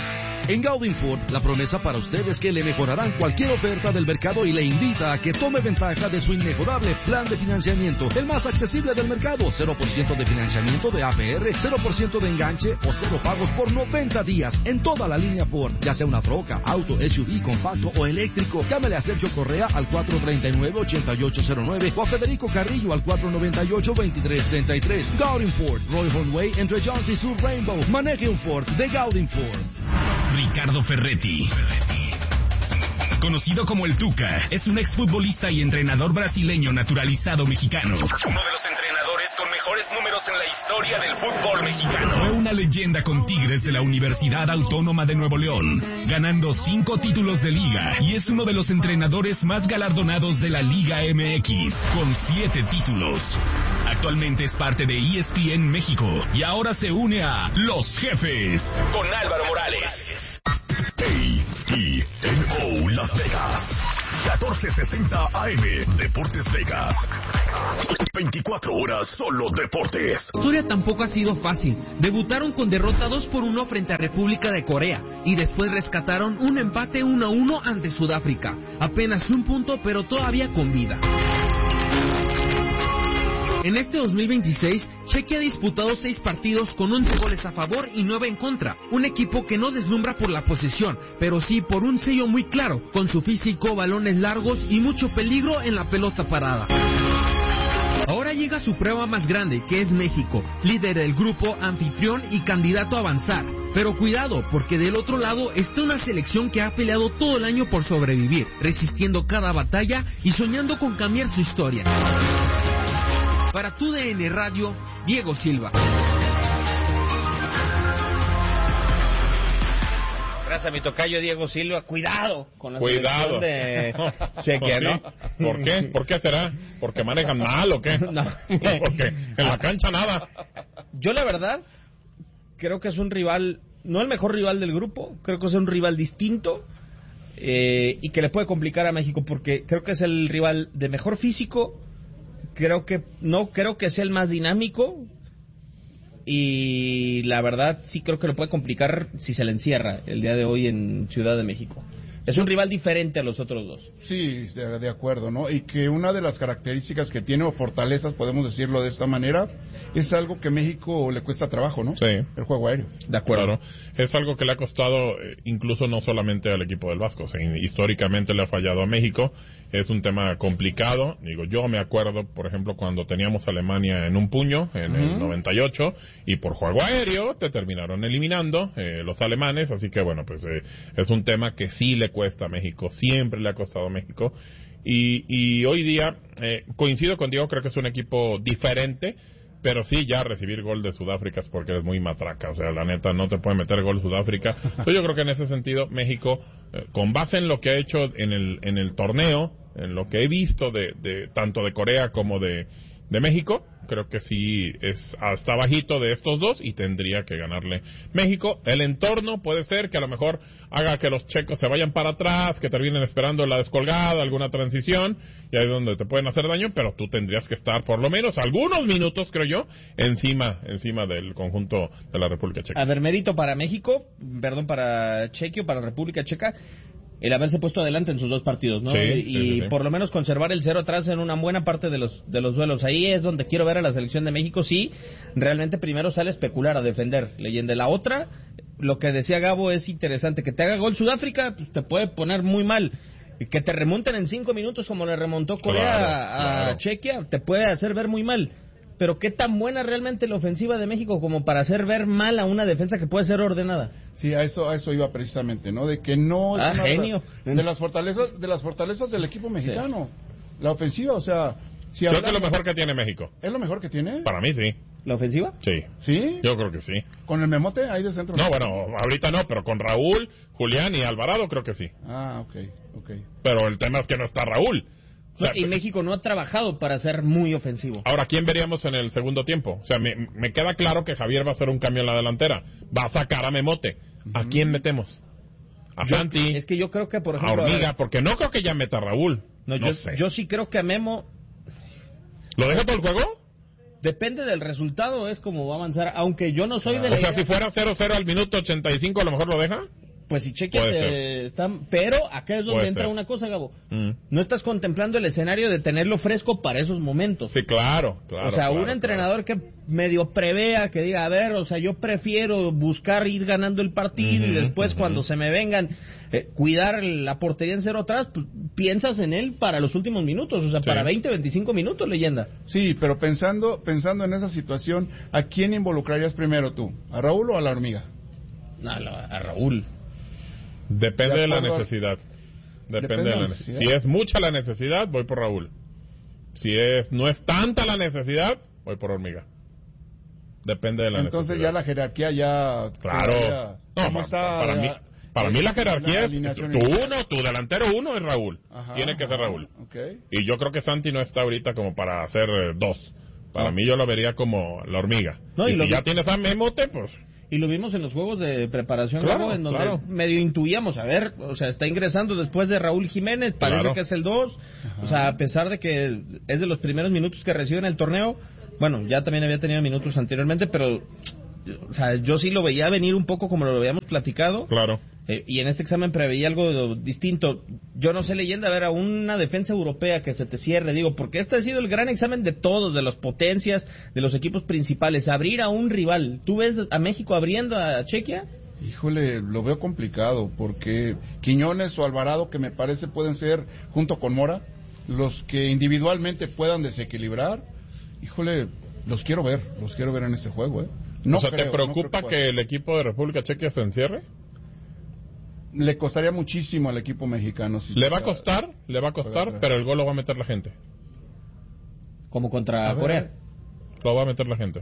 En Gaudin Ford, la promesa para usted es que le mejorarán cualquier oferta del mercado y le invita a que tome ventaja de su inmejorable plan de financiamiento, el más accesible del mercado. cero por ciento de financiamiento de A P R, cero por ciento de enganche o cero pagos por noventa días en toda la línea Ford, ya sea una troca, auto, S U V, compacto o eléctrico. Llámele a Sergio Correa al cuatro treinta y nueve, ochenta y ocho cero nueve o a Federico Carrillo al cuatro noventa y ocho, veintitrés treinta y tres. Gaudin Ford, Roy Way entre Jones y Sur Rainbow. Maneje un Ford de Gaudin Ford. Ricardo Ferretti, conocido como el Tuca, es un exfutbolista y entrenador brasileño naturalizado mexicano. Uno de los entrenadores con mejores números en la historia del fútbol mexicano. Fue una leyenda con Tigres de la Universidad Autónoma de Nuevo León, ganando cinco títulos de liga, y es uno de los entrenadores más galardonados de la Liga M X, con siete títulos. Actualmente es parte de E S P N México y ahora se une a Los Jefes con Álvaro Morales. A E N O Las Vegas, catorce sesenta A M, Deportes Vegas. veinticuatro horas solo deportes. La historia tampoco ha sido fácil. Debutaron con derrota dos por uno frente a República de Corea y después rescataron un empate uno a uno ante Sudáfrica. Apenas un punto, pero todavía con vida. En este dos mil veintiséis, Chequia ha disputado seis partidos con once goles a favor y nueve en contra. Un equipo que no deslumbra por la posesión, pero sí por un sello muy claro, con su físico, balones largos y mucho peligro en la pelota parada. Ahora llega su prueba más grande, que es México, líder del grupo, anfitrión y candidato a avanzar. Pero cuidado, porque del otro lado está una selección que ha peleado todo el año por sobrevivir, resistiendo cada batalla y soñando con cambiar su historia. Para tu D N Radio, Diego Silva. Gracias a mi tocayo Diego Silva. Cuidado con la Cuidado. de Chequia, ¿no? ¿Por qué? ¿Por qué será? ¿Porque manejan mal o qué? No. Porque en la cancha nada. Yo la verdad creo que es un rival, no el mejor rival del grupo, creo que es un rival distinto eh, y que le puede complicar a México porque creo que es el rival de mejor físico. Creo que no creo que sea el más dinámico y la verdad sí creo que lo puede complicar si se le encierra el día de hoy en Ciudad de México. Es un rival diferente a los otros dos. Sí, de, de acuerdo, ¿no? Y que una de las características que tiene, o fortalezas, podemos decirlo de esta manera, es algo que a México le cuesta trabajo, ¿no? Sí. El juego aéreo. De acuerdo. Claro. Es algo que le ha costado, eh, incluso no solamente al equipo del Vasco, o sea, históricamente le ha fallado a México. Es un tema complicado. Digo, yo me acuerdo, por ejemplo, cuando teníamos a Alemania en un puño, en uh-huh. el noventa y ocho, y por juego aéreo te terminaron eliminando eh, los alemanes, así que bueno, pues eh, es un tema que sí le cuesta a México, siempre le ha costado a México, y, y hoy día, eh, coincido con Diego, creo que es un equipo diferente, pero sí, ya recibir gol de Sudáfrica es porque eres muy matraca, o sea, la neta, no te puede meter gol Sudáfrica. Entonces yo creo que en ese sentido, México, eh, con base en lo que ha hecho en el, en el torneo, en lo que he visto de, de tanto de Corea como de, de México, creo que sí es hasta bajito de estos dos y tendría que ganarle México. El entorno puede ser que a lo mejor haga que los checos se vayan para atrás, que terminen esperando la descolgada, alguna transición, y ahí es donde te pueden hacer daño, pero tú tendrías que estar por lo menos algunos minutos, creo yo, encima encima del conjunto de la República Checa. A ver, mérito para México, perdón, para Chequia, para la República Checa, el haberse puesto adelante en sus dos partidos, ¿no? Sí, y sí, sí, sí. por lo menos conservar el cero atrás en una buena parte de los de los duelos. Ahí es donde quiero ver a la selección de México. Sí, realmente primero sale a especular, a defender. Leyenda. La otra, lo que decía Gabo es interesante. Que te haga gol Sudáfrica, pues te puede poner muy mal. Y que te remonten en cinco minutos como le remontó Corea Claro, a, a claro. Chequia, te puede hacer ver muy mal. Pero qué tan buena realmente la ofensiva de México como para hacer ver mal a una defensa que puede ser ordenada. Sí, a eso a eso iba precisamente, ¿no? De que no Ah, es una genio. de las fortalezas de las fortalezas del equipo mexicano. Sí. La ofensiva, o sea, si Creo hablamos, que es lo mejor que tiene México. ¿Es lo mejor que tiene? Para mí sí. ¿La ofensiva? Sí. ¿Sí? Yo creo que sí. ¿Con el memote ahí de centro? No, bueno, ahorita no, pero con Raúl, Julián y Alvarado creo que sí. Ah, ok, ok. Pero el tema es que no está Raúl. O sea, No, y México no ha trabajado para ser muy ofensivo. Ahora, ¿quién veríamos en el segundo tiempo? O sea, me, me queda claro que Javier va a hacer un cambio en la delantera. Va a sacar a Memote. ¿A quién metemos? A Yo- Santi, Es que yo creo que, por a ejemplo... a Hormiga, ver, porque no creo que ya meta a Raúl. no, No yo, sé. yo sí creo que a Memo... ¿Lo deja todo el juego? Depende del resultado, es como va a avanzar. Aunque yo no soy de O la sea, idea- si fuera cero cero al minuto ochenta y cinco, a lo mejor lo deja. pues si Chequia te está... Pero acá es donde Puede entra ser. una cosa, Gabo. Mm. No estás contemplando el escenario de tenerlo fresco para esos momentos. Sí, claro, claro. O sea, claro, un entrenador claro. que medio prevea, que diga, a ver, o sea, yo prefiero buscar ir ganando el partido Uh-huh, y después uh-huh. cuando se me vengan, eh, cuidar la portería en cero atrás, pues, piensas en él para los últimos minutos, o sea, Sí. para veinte, veinticinco minutos, leyenda. Sí, pero pensando pensando en esa situación, ¿a quién involucrarías primero tú? ¿A Raúl o a la hormiga? No, a, a Raúl. Depende De de la acuerdo a- necesidad. Depende, Depende de la de la necesidad. necesidad. Si es mucha la necesidad, voy por Raúl. Si es no es tanta la necesidad, voy por Hormiga. Depende de la Entonces necesidad. ya la jerarquía ya... Claro. ya- No, ¿Cómo pa- está? para mí, para mí la jerarquía es alineación tu inicial? uno, tu delantero uno es Raúl. Ajá, Tiene que ser ajá, Raúl. ok. Y yo creo que Santi no está ahorita como para hacer eh, dos. Para No. mí yo lo vería como la hormiga. No, y y si lo ya vi- tienes a Memote, pues... Y lo vimos en los juegos de preparación, Claro, Gabo, en donde claro. medio intuíamos, a ver, o sea, está ingresando después de Raúl Jiménez, parece Claro. que es el dos, o sea, a pesar de que es de los primeros minutos que recibe en el torneo, bueno, ya también había tenido minutos anteriormente, pero, o sea, yo sí lo veía venir un poco como lo habíamos platicado, Claro. eh, y en este examen preveía algo distinto. Yo no sé, leyenda, a ver, a una defensa europea que se te cierre, digo, porque este ha sido el gran examen de todos, de las potencias, de los equipos principales, abrir a un rival. ¿Tú ves a México abriendo a Chequia? Híjole, lo veo complicado porque Quiñones o Alvarado, que me parece pueden ser, junto con Mora, los que individualmente puedan desequilibrar, híjole, los quiero ver, los quiero ver en este juego, ¿eh? No o sea, creo, ¿te no creo preocupa que que, pueda. el equipo de República Checa se encierre? Le costaría muchísimo al equipo mexicano. Si Le va a Checa- costar, le va a costar, Juega atrás. pero el gol lo va a meter la gente. Como contra A ver. Corea. Lo va a meter la gente.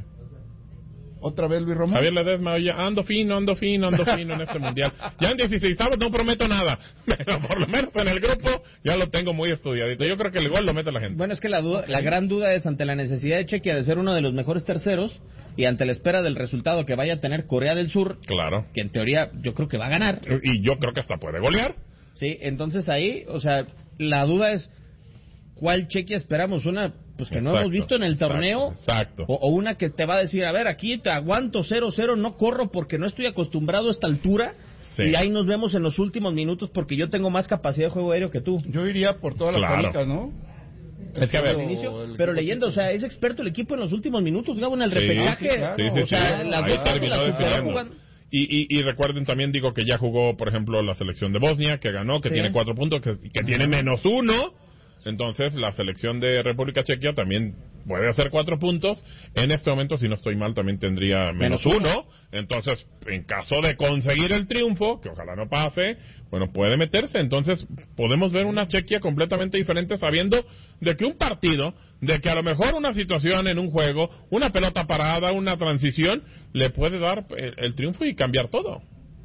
Otra vez Luis Romo. Javier Ledesma, oye, ando fino, ando fino, ando fino en este mundial. Ya en dieciséis no prometo nada, pero por lo menos en el grupo ya lo tengo muy estudiadito. Yo creo que el gol lo mete la gente. Bueno, es que la duda, la gran duda es ante la necesidad de Chequia de ser uno de los mejores terceros y ante la espera del resultado que vaya a tener Corea del Sur, Claro. que en teoría yo creo que va a ganar. Y yo creo que hasta puede golear. Sí, entonces ahí, o sea, la duda es ¿cuál Chequia esperamos? Una pues que no Exacto, hemos visto en el torneo Exacto. o, o una que te va a decir, a ver, aquí te aguanto cero cero, no corro porque no estoy acostumbrado a esta altura. Sí. Y ahí nos vemos en los últimos minutos porque yo tengo más capacidad de juego aéreo que tú. Yo iría por todas las Claro. canicas, ¿no? Es que a ver, Al inicio, el pero equipo leyendo, o sea, es experto el equipo en los últimos minutos, Gabo, en el Sí, repechaje. sí, claro. Sí, sí, o sea, sí. las Ahí dos veces terminó la superó definiendo. jugando. Y, y, y recuerden también, digo, que ya jugó, por ejemplo, la selección de Bosnia, que ganó, que Sí. tiene cuatro puntos, que, que tiene menos uno. Entonces, la selección de República Checa también puede hacer cuatro puntos. En este momento, si no estoy mal, también tendría menos, Menos uno. uno. Entonces, en caso de conseguir el triunfo, que ojalá no pase, bueno, puede meterse. Entonces, podemos ver una Chequia completamente diferente sabiendo de que un partido, de que a lo mejor una situación en un juego, una pelota parada, una transición, le puede dar el, el triunfo y cambiar todo.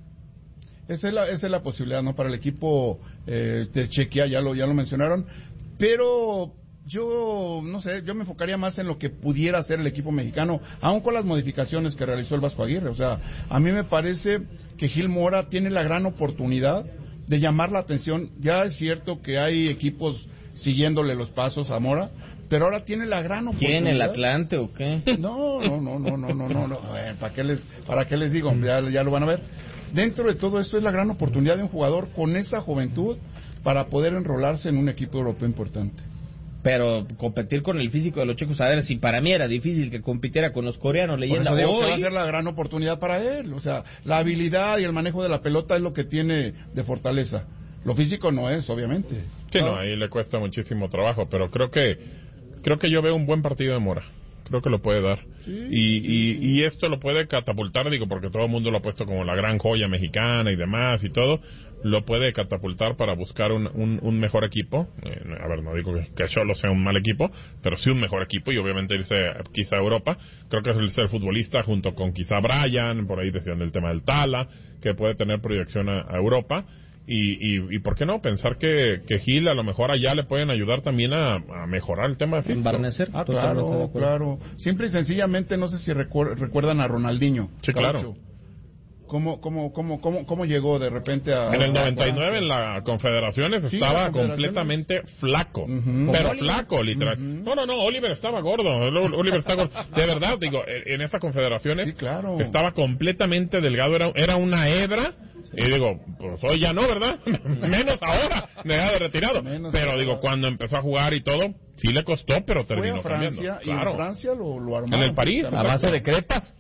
Esa es la, esa es la posibilidad, ¿no? Para el equipo eh, de Chequia, ya lo, ya lo mencionaron. Pero yo, no sé, yo me enfocaría más en lo que pudiera hacer el equipo mexicano, aun con las modificaciones que realizó el Vasco Aguirre. O sea, a mí me parece que Gil Mora tiene la gran oportunidad de llamar la atención. Ya es cierto que hay equipos siguiéndole los pasos a Mora, pero ahora tiene la gran oportunidad. ¿Quién, el Atlante o qué? No, no, no, no, no, no, no, no. Eh, ¿Para qué les, para qué les digo? Ya, ya lo van a ver. Dentro de todo esto es la gran oportunidad de un jugador con esa juventud para poder enrolarse en un equipo europeo importante. Pero competir con el físico de los checos, a ver, si para mí era difícil que compitiera con los coreanos, Por leyenda, eso digo que va a hoy, ser la gran oportunidad para él. O sea, la habilidad y el manejo de la pelota es lo que tiene de fortaleza. Lo físico no es, obviamente. Sí, no, ahí le cuesta muchísimo trabajo, pero creo que creo que yo veo un buen partido de Mora. Creo que lo puede dar. Sí, y, sí, y, sí. y esto lo puede catapultar, digo, porque todo el mundo lo ha puesto como la gran joya mexicana y demás y todo. Lo puede catapultar para buscar un, un, un mejor equipo. Eh, a ver, no digo que, que Cholo sea un mal equipo, pero sí un mejor equipo y obviamente irse quizá a Europa. Creo que es el ser futbolista junto con quizá Brian, por ahí decían del tema del Tala, que puede tener proyección a, a Europa. Y, y, y por qué no pensar que, que Gil a lo mejor allá le pueden ayudar también a, a mejorar el tema de físico. Embarnecer. Ah, Totalmente de claro, acuerdo. claro. Simple y sencillamente, no sé si recuer- recuerdan a Ronaldinho. Sí, claro. Gaucho. ¿Cómo, cómo, cómo, cómo, cómo llegó de repente a... En el noventa y nueve en la Confederaciones sí, estaba la completamente flaco, uh-huh. pero flaco, literal. Uh-huh. No, no, no, Oliver estaba gordo, Oliver estaba gordo. De verdad, digo, en esas Confederaciones sí, claro. estaba completamente delgado, era, era una hebra. Y digo, pues hoy ya no, ¿verdad? Menos ahora, dejado de retirado. Menos pero ahora. Digo, cuando empezó a jugar y todo, sí le costó, pero terminó Fue a Francia, cambiando. Claro. Y en Francia lo, lo armaron. En el París. A base de crepas.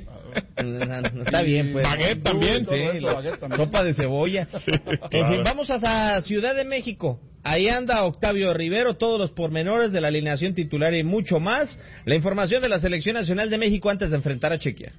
Está bien, pues. Baguette también, sí. Eso, la baguette también. Sopa de cebolla. Sí, claro. En fin, vamos a Ciudad de México. Ahí anda Octavio Rivero, todos los pormenores de la alineación titular y mucho más. La información de la Selección Nacional de México antes de enfrentar a Chequia.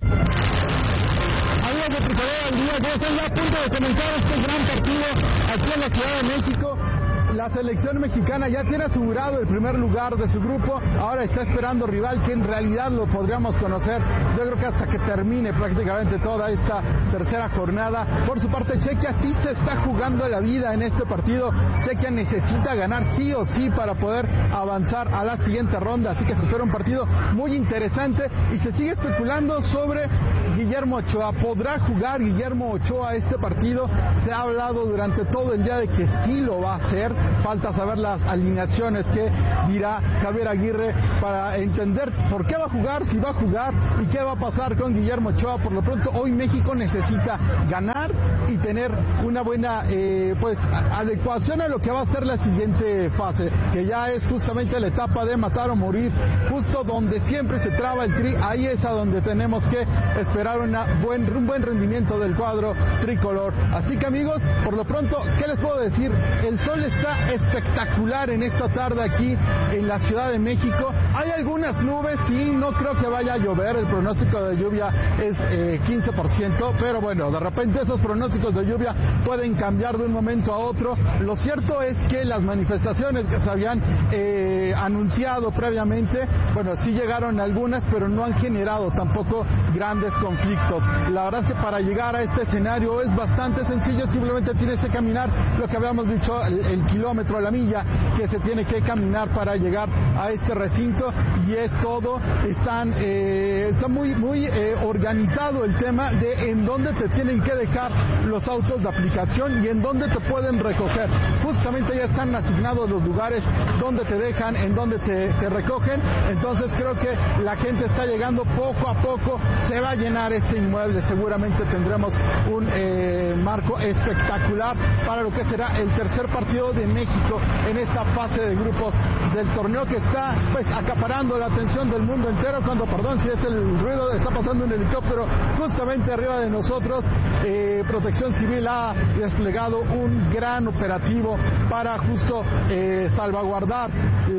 Amigos de Tricolor al Día, ya están ya a punto de comenzar este gran partido aquí en la Ciudad de México. La selección mexicana ya tiene asegurado el primer lugar de su grupo, ahora está esperando rival que en realidad lo podríamos conocer, yo creo que hasta que termine prácticamente toda esta tercera jornada. Por su parte, Chequia sí se está jugando la vida en este partido, Chequia necesita ganar sí o sí para poder avanzar a la siguiente ronda, así que se espera un partido muy interesante y se sigue especulando sobre Guillermo Ochoa. ¿Podrá jugar Guillermo Ochoa este partido? Se ha hablado durante todo el día de que sí lo va a hacer. Falta saber las alineaciones que dirá Javier Aguirre para entender por qué va a jugar, si va a jugar y qué va a pasar con Guillermo Ochoa. Por lo pronto, hoy México necesita ganar y tener una buena eh, pues adecuación a lo que va a ser la siguiente fase, que ya es justamente la etapa de matar o morir, justo donde siempre se traba el Tri. Ahí es a donde tenemos que esperar una buen, un buen rendimiento del cuadro tricolor. Así que, amigos, por lo pronto, ¿qué les puedo decir? El sol está espectacular en esta tarde aquí en la Ciudad de México. Hay algunas nubes, sí, no creo que vaya a llover, el pronóstico de lluvia es eh, quince por ciento, pero bueno, de repente esos pronósticos de lluvia pueden cambiar de un momento a otro. Lo cierto es que las manifestaciones que se habían eh, anunciado previamente, bueno, sí llegaron algunas, pero no han generado tampoco grandes conflictos. La verdad es que para llegar a este escenario es bastante sencillo, simplemente tienes que caminar lo que habíamos dicho, el, el kilómetro a la milla que se tiene que caminar para llegar a este recinto y es todo. Están eh, está muy muy eh, organizado el tema de en dónde te tienen que dejar los autos de aplicación y en dónde te pueden recoger. Justamente ya están asignados los lugares donde te dejan, en donde te, te recogen. Entonces creo que la gente está llegando poco a poco, se va a llenar este inmueble, seguramente tendremos un eh, marco espectacular para lo que será el tercer partido de México en esta fase de grupos del torneo que está pues acaparando la atención del mundo entero. Cuando, perdón si es el ruido, está pasando un helicóptero justamente arriba de nosotros. eh, Protección Civil ha desplegado un gran operativo para justo eh, salvaguardar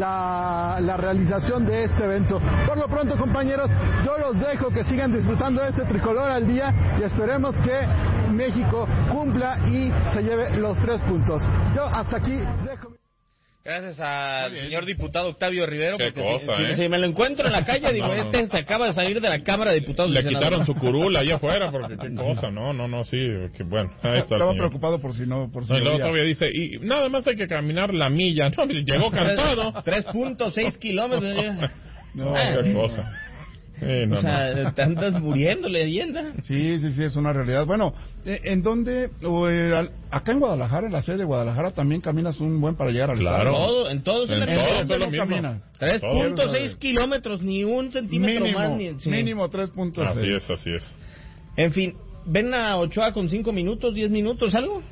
la, la realización de este evento. Por lo pronto, compañeros, yo los dejo que sigan disfrutando de este tricolor al día y esperemos que México cumpla y se lleve los tres puntos. Yo hasta aquí dejo. Gracias al señor diputado Octavio Rivero. Qué porque cosa, si, ¿eh? si me lo encuentro en la calle, digo, no, no. este se acaba de salir de la Cámara de Diputados. Le quitaron su curul allá afuera, porque qué cosa, no, no, no, sí, que bueno. Ahí está. Estaba preocupado por si no, por si no. Y luego todavía dice, y nada más hay que caminar la milla, no, llegó cansado. tres punto seis kilómetros. No, qué cosa. Sí, no, o sea, no. te andas muriendo, leyenda. Sí, sí, sí, es una realidad. Bueno, ¿en dónde? O, eh, acá en Guadalajara, en la sede de Guadalajara, también caminas un buen para llegar al claro. estadio. Todo, en todos en en todo, no caminas. tres punto seis kilómetros, ni un centímetro mínimo, más. Ni, sí. Mínimo tres punto seis. Así es, así es. En fin, ¿ven a Ochoa con cinco minutos, diez minutos, algo?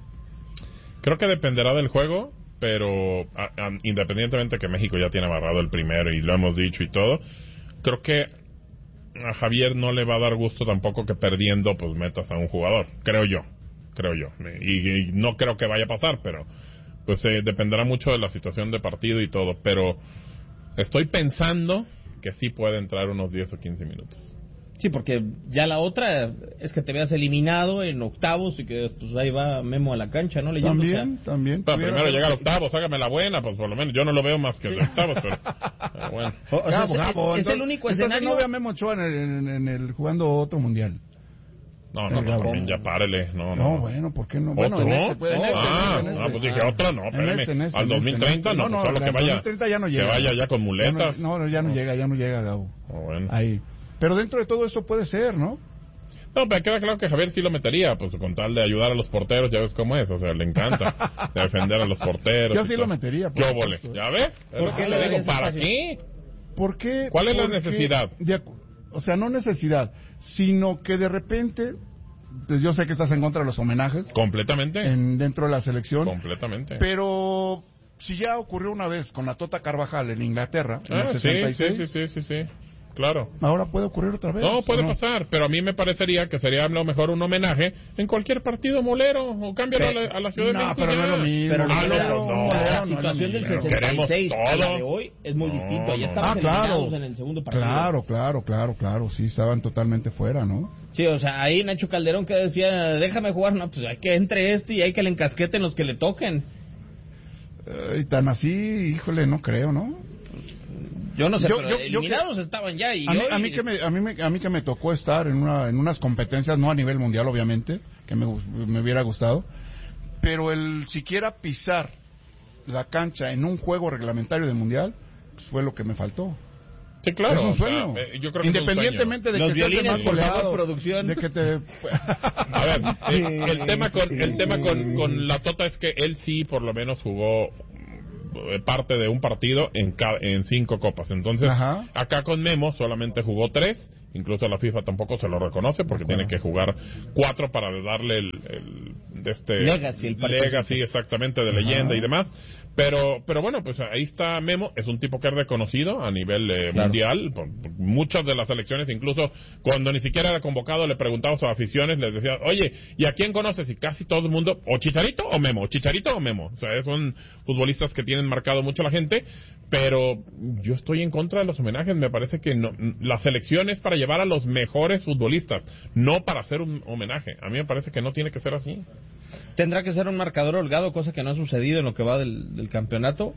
Creo que dependerá del juego, pero a, a, independientemente que México ya tiene amarrado el primero y lo hemos dicho y todo, creo que a Javier no le va a dar gusto tampoco que perdiendo pues metas a un jugador, creo yo, creo yo, y, y no creo que vaya a pasar, pero pues eh, dependerá mucho de la situación de partido y todo, pero estoy pensando que sí puede entrar unos diez o quince minutos. Sí, porque ya la otra es que te veas eliminado en octavos y que pues ahí va Memo a la cancha, ¿no? Leyendo, también, o sea, también. Pero primero llegar a octavos, hágame la buena, pues por lo menos yo no lo veo más que de octavos, pero, pero bueno. O, o sea, Gabo, es, Gabo, es, entonces, es el único entonces escenario. no ve a Memo Ochoa en el, en, en el jugando otro mundial. No, no, no, también ya párele, no, no. No, bueno, ¿por qué no? ¿Otro? Bueno, en este, pues, en este, ah, en este, ah, pues dije otro, no, espérame. Este, en este, al dos mil treinta, en este, no, no, pues solo no, que vaya, dos mil treinta ya no llega. que vaya ya con muletas. Ya no, no, ya no, no llega, ya no llega, Gabo. Oh, bueno. Ahí. Pero dentro de todo esto puede ser, ¿no? No, pero queda claro que Javier sí lo metería, pues con tal de ayudar a los porteros, ya ves cómo es, o sea, le encanta defender a los porteros. Yo sí todo. Lo metería. ¿Qué óvole? ¿Ya ves? ¿Por qué le digo? ¿Para qué? ¿Por qué? ¿Cuál es la necesidad? De, o sea, no necesidad, sino que de repente, pues yo sé que estás en contra de los homenajes. Completamente. En, dentro de la selección. Completamente. Pero si ya ocurrió una vez con la Tota Carvajal en Inglaterra, ah, en el sesenta y seis. Sí, sí, sí, sí, sí. Claro. Ahora puede ocurrir otra vez. No, puede ¿no? pasar, pero a mí me parecería que sería a lo mejor un homenaje en cualquier partido molero, o cámbialo a la, a la Ciudad no, de México. pero no es lo mismo. Pero ah, no, no, no, no, la no, situación no, del no, sesenta y seis todo. a la de hoy es muy no, distinto. Allá no, estaban ah, eliminados claro. en el segundo partido. Claro, claro, claro, claro, sí, estaban totalmente fuera, ¿no? Sí, o sea, ahí Nacho Calderón que decía, déjame jugar, no, pues hay que entre este y hay que le encasqueten los que le toquen. Eh, y tan así, híjole, no creo, ¿no? Yo no sé, yo, pero yo, eliminados yo, estaban ya y a mí, hoy... a mí que me a mí me, a mí que me tocó estar en una en unas competencias, no a nivel mundial obviamente, que me, me hubiera gustado, pero el siquiera pisar la cancha en un juego reglamentario del mundial, pues fue lo que me faltó. Sí, claro. Es un sueño. O sea, yo creo que independientemente es de un sueño. que Los seas el más violines, goleado, producción. de que te a ver, el, el tema con el tema con, con la Tota es que él sí por lo menos jugó parte de un partido en ca- en cinco copas. Entonces, ajá. Acá con Memo solamente jugó tres, incluso la FIFA tampoco se lo reconoce porque tiene que jugar cuatro para darle el, el de este Legacy, el Legacy exactamente de leyenda ajá. y demás. Pero pero bueno, pues ahí está Memo, es un tipo que es reconocido a nivel eh, claro. mundial, por, por muchas de las selecciones, incluso cuando ni siquiera era convocado, le preguntaba a sus aficiones, les decía, oye, ¿y a quién conoces? Y casi todo el mundo, o Chicharito o Memo, Chicharito o Memo. O sea, son futbolistas que tienen marcado mucho a la gente, pero yo estoy en contra de los homenajes, me parece que no, la selección es para llevar a los mejores futbolistas, no para hacer un homenaje. A mí me parece que no tiene que ser así. Tendrá que ser un marcador holgado, cosa que no ha sucedido en lo que va del, del campeonato,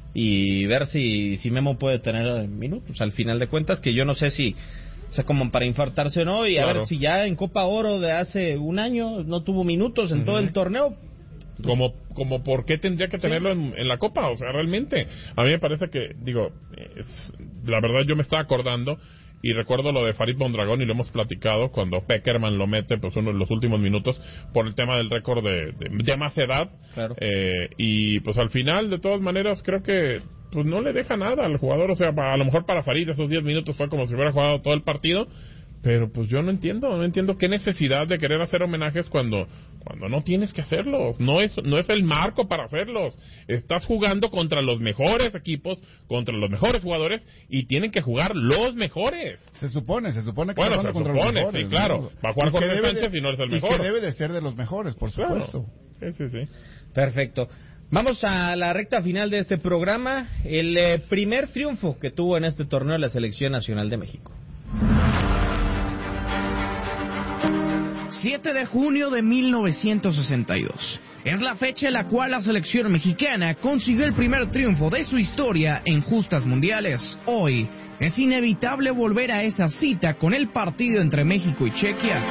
y ver si, si Memo puede tener minutos al final de cuentas, que yo no sé si, o sea, como para infartarse o no, y claro. A ver si ya en Copa Oro de hace un año no tuvo minutos en uh-huh. todo el torneo. Como, como por qué tendría que tenerlo sí. en, en la Copa, o sea, realmente, a mí me parece que, digo, es, la verdad yo me estaba acordando, y recuerdo lo de Farid Mondragón, y lo hemos platicado, cuando Peckerman lo mete, pues uno de los últimos minutos, por el tema del récord de, de, de más edad, claro. eh, y pues al final, de todas maneras, creo que pues no le deja nada al jugador, o sea, a lo mejor para Farid esos diez minutos fue como si hubiera jugado todo el partido, pero pues yo no entiendo, no entiendo qué necesidad de querer hacer homenajes cuando cuando no tienes que hacerlos, no es no es el marco para hacerlos. Estás jugando contra los mejores equipos, contra los mejores jugadores y tienen que jugar los mejores. Se supone, se supone que bueno, está se contra supone, los mejores, sí, claro. ¿no? Va a jugar Jorge Sánchez de, y no eres el y mejor. que debe de ser de los mejores, por supuesto. Claro. Sí, sí, sí. Perfecto. Vamos a la recta final de este programa, el eh, primer triunfo que tuvo en este torneo la Selección Nacional de México. siete de junio de mil novecientos sesenta y dos. Es la fecha en la cual la selección mexicana consiguió el primer triunfo de su historia en justas mundiales. Hoy es inevitable volver a esa cita con el partido entre México y Chequia.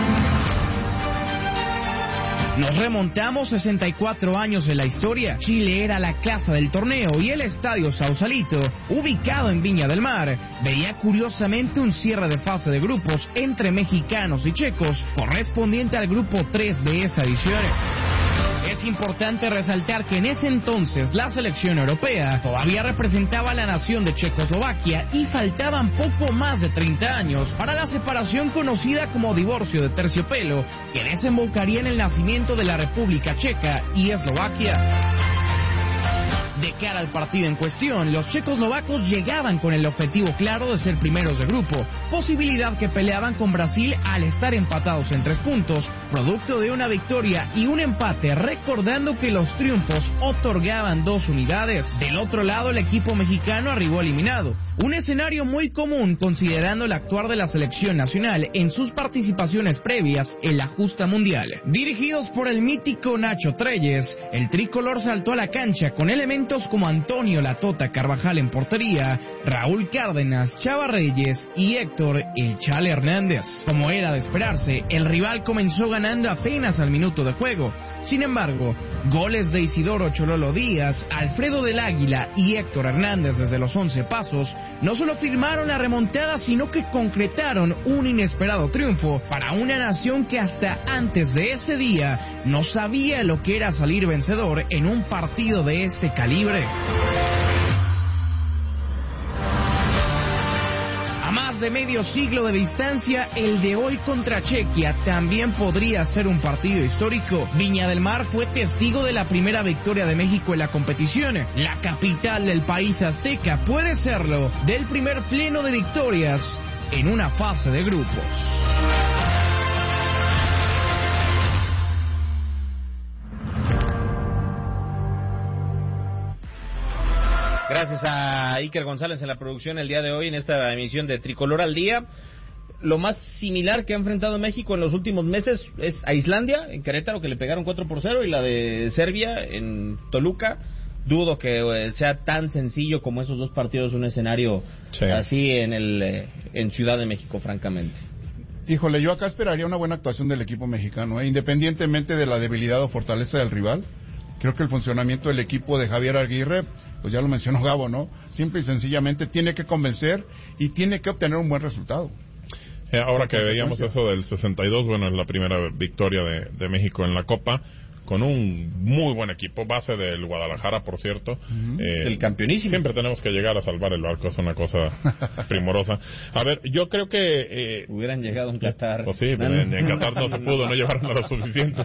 Nos remontamos sesenta y cuatro años en la historia. Chile era la casa del torneo y el Estadio Sausalito, ubicado en Viña del Mar, veía curiosamente un cierre de fase de grupos entre mexicanos y checos, correspondiente al grupo tres de esa edición. Es importante resaltar que en ese entonces la selección europea todavía representaba a la nación de Checoslovaquia y faltaban poco más de treinta años para la separación conocida como divorcio de terciopelo, que desembocaría en el nacimiento de la República Checa y Eslovaquia. De cara al partido en cuestión, los checoslovacos llegaban con el objetivo claro de ser primeros de grupo, posibilidad que peleaban con Brasil al estar empatados en tres puntos, producto de una victoria y un empate, recordando que los triunfos otorgaban dos unidades. Del otro lado, el equipo mexicano arribó eliminado, un escenario muy común considerando el actuar de la selección nacional en sus participaciones previas en la justa mundial. Dirigidos por el mítico Nacho Treyes, el tricolor saltó a la cancha con elementos como Antonio La Tota Carvajal en portería, Raúl Cárdenas, Chava Reyes y Héctor El Chale Hernández. Como era de esperarse, el rival comenzó ganando apenas al minuto de juego. Sin embargo, Goles de Isidoro Chololo Díaz, Alfredo del Águila y Héctor Hernández desde los once pasos no solo firmaron la remontada, sino que concretaron un inesperado triunfo para una nación que hasta antes de ese día no sabía lo que era salir vencedor en un partido de este calibre. A más de medio siglo de distancia, el de hoy contra Chequia también podría ser un partido histórico. Viña del Mar fue testigo de la primera victoria de México en la competición. La capital del país azteca puede serlo del primer pleno de victorias en una fase de grupos. Gracias a Iker González en la producción el día de hoy en esta emisión de Tricolor al Día. Lo más similar que ha enfrentado México en los últimos meses es a Islandia, en Querétaro, que le pegaron cuatro por cero, y la de Serbia en Toluca. Dudo que eh, sea tan sencillo como esos dos partidos, un escenario sí. así en el eh, en Ciudad de México, francamente. Híjole, yo acá esperaría una buena actuación del equipo mexicano, ¿eh? Independientemente de la debilidad o fortaleza del rival. Creo que el funcionamiento del equipo de Javier Aguirre, pues ya lo mencionó Gabo, ¿no? Simple y sencillamente tiene que convencer y tiene que obtener un buen resultado. Eh, ahora que veíamos eso del sesenta y dos, bueno, es la primera victoria de, de México en la Copa, con un muy buen equipo, base del Guadalajara, por cierto. Uh-huh. eh, el campeonísimo. Siempre tenemos que llegar a salvar el barco, es una cosa primorosa. A ver, yo creo que... Eh, hubieran llegado en Qatar. Pues sí, en, en Qatar no se pudo, no llevaron a lo suficiente.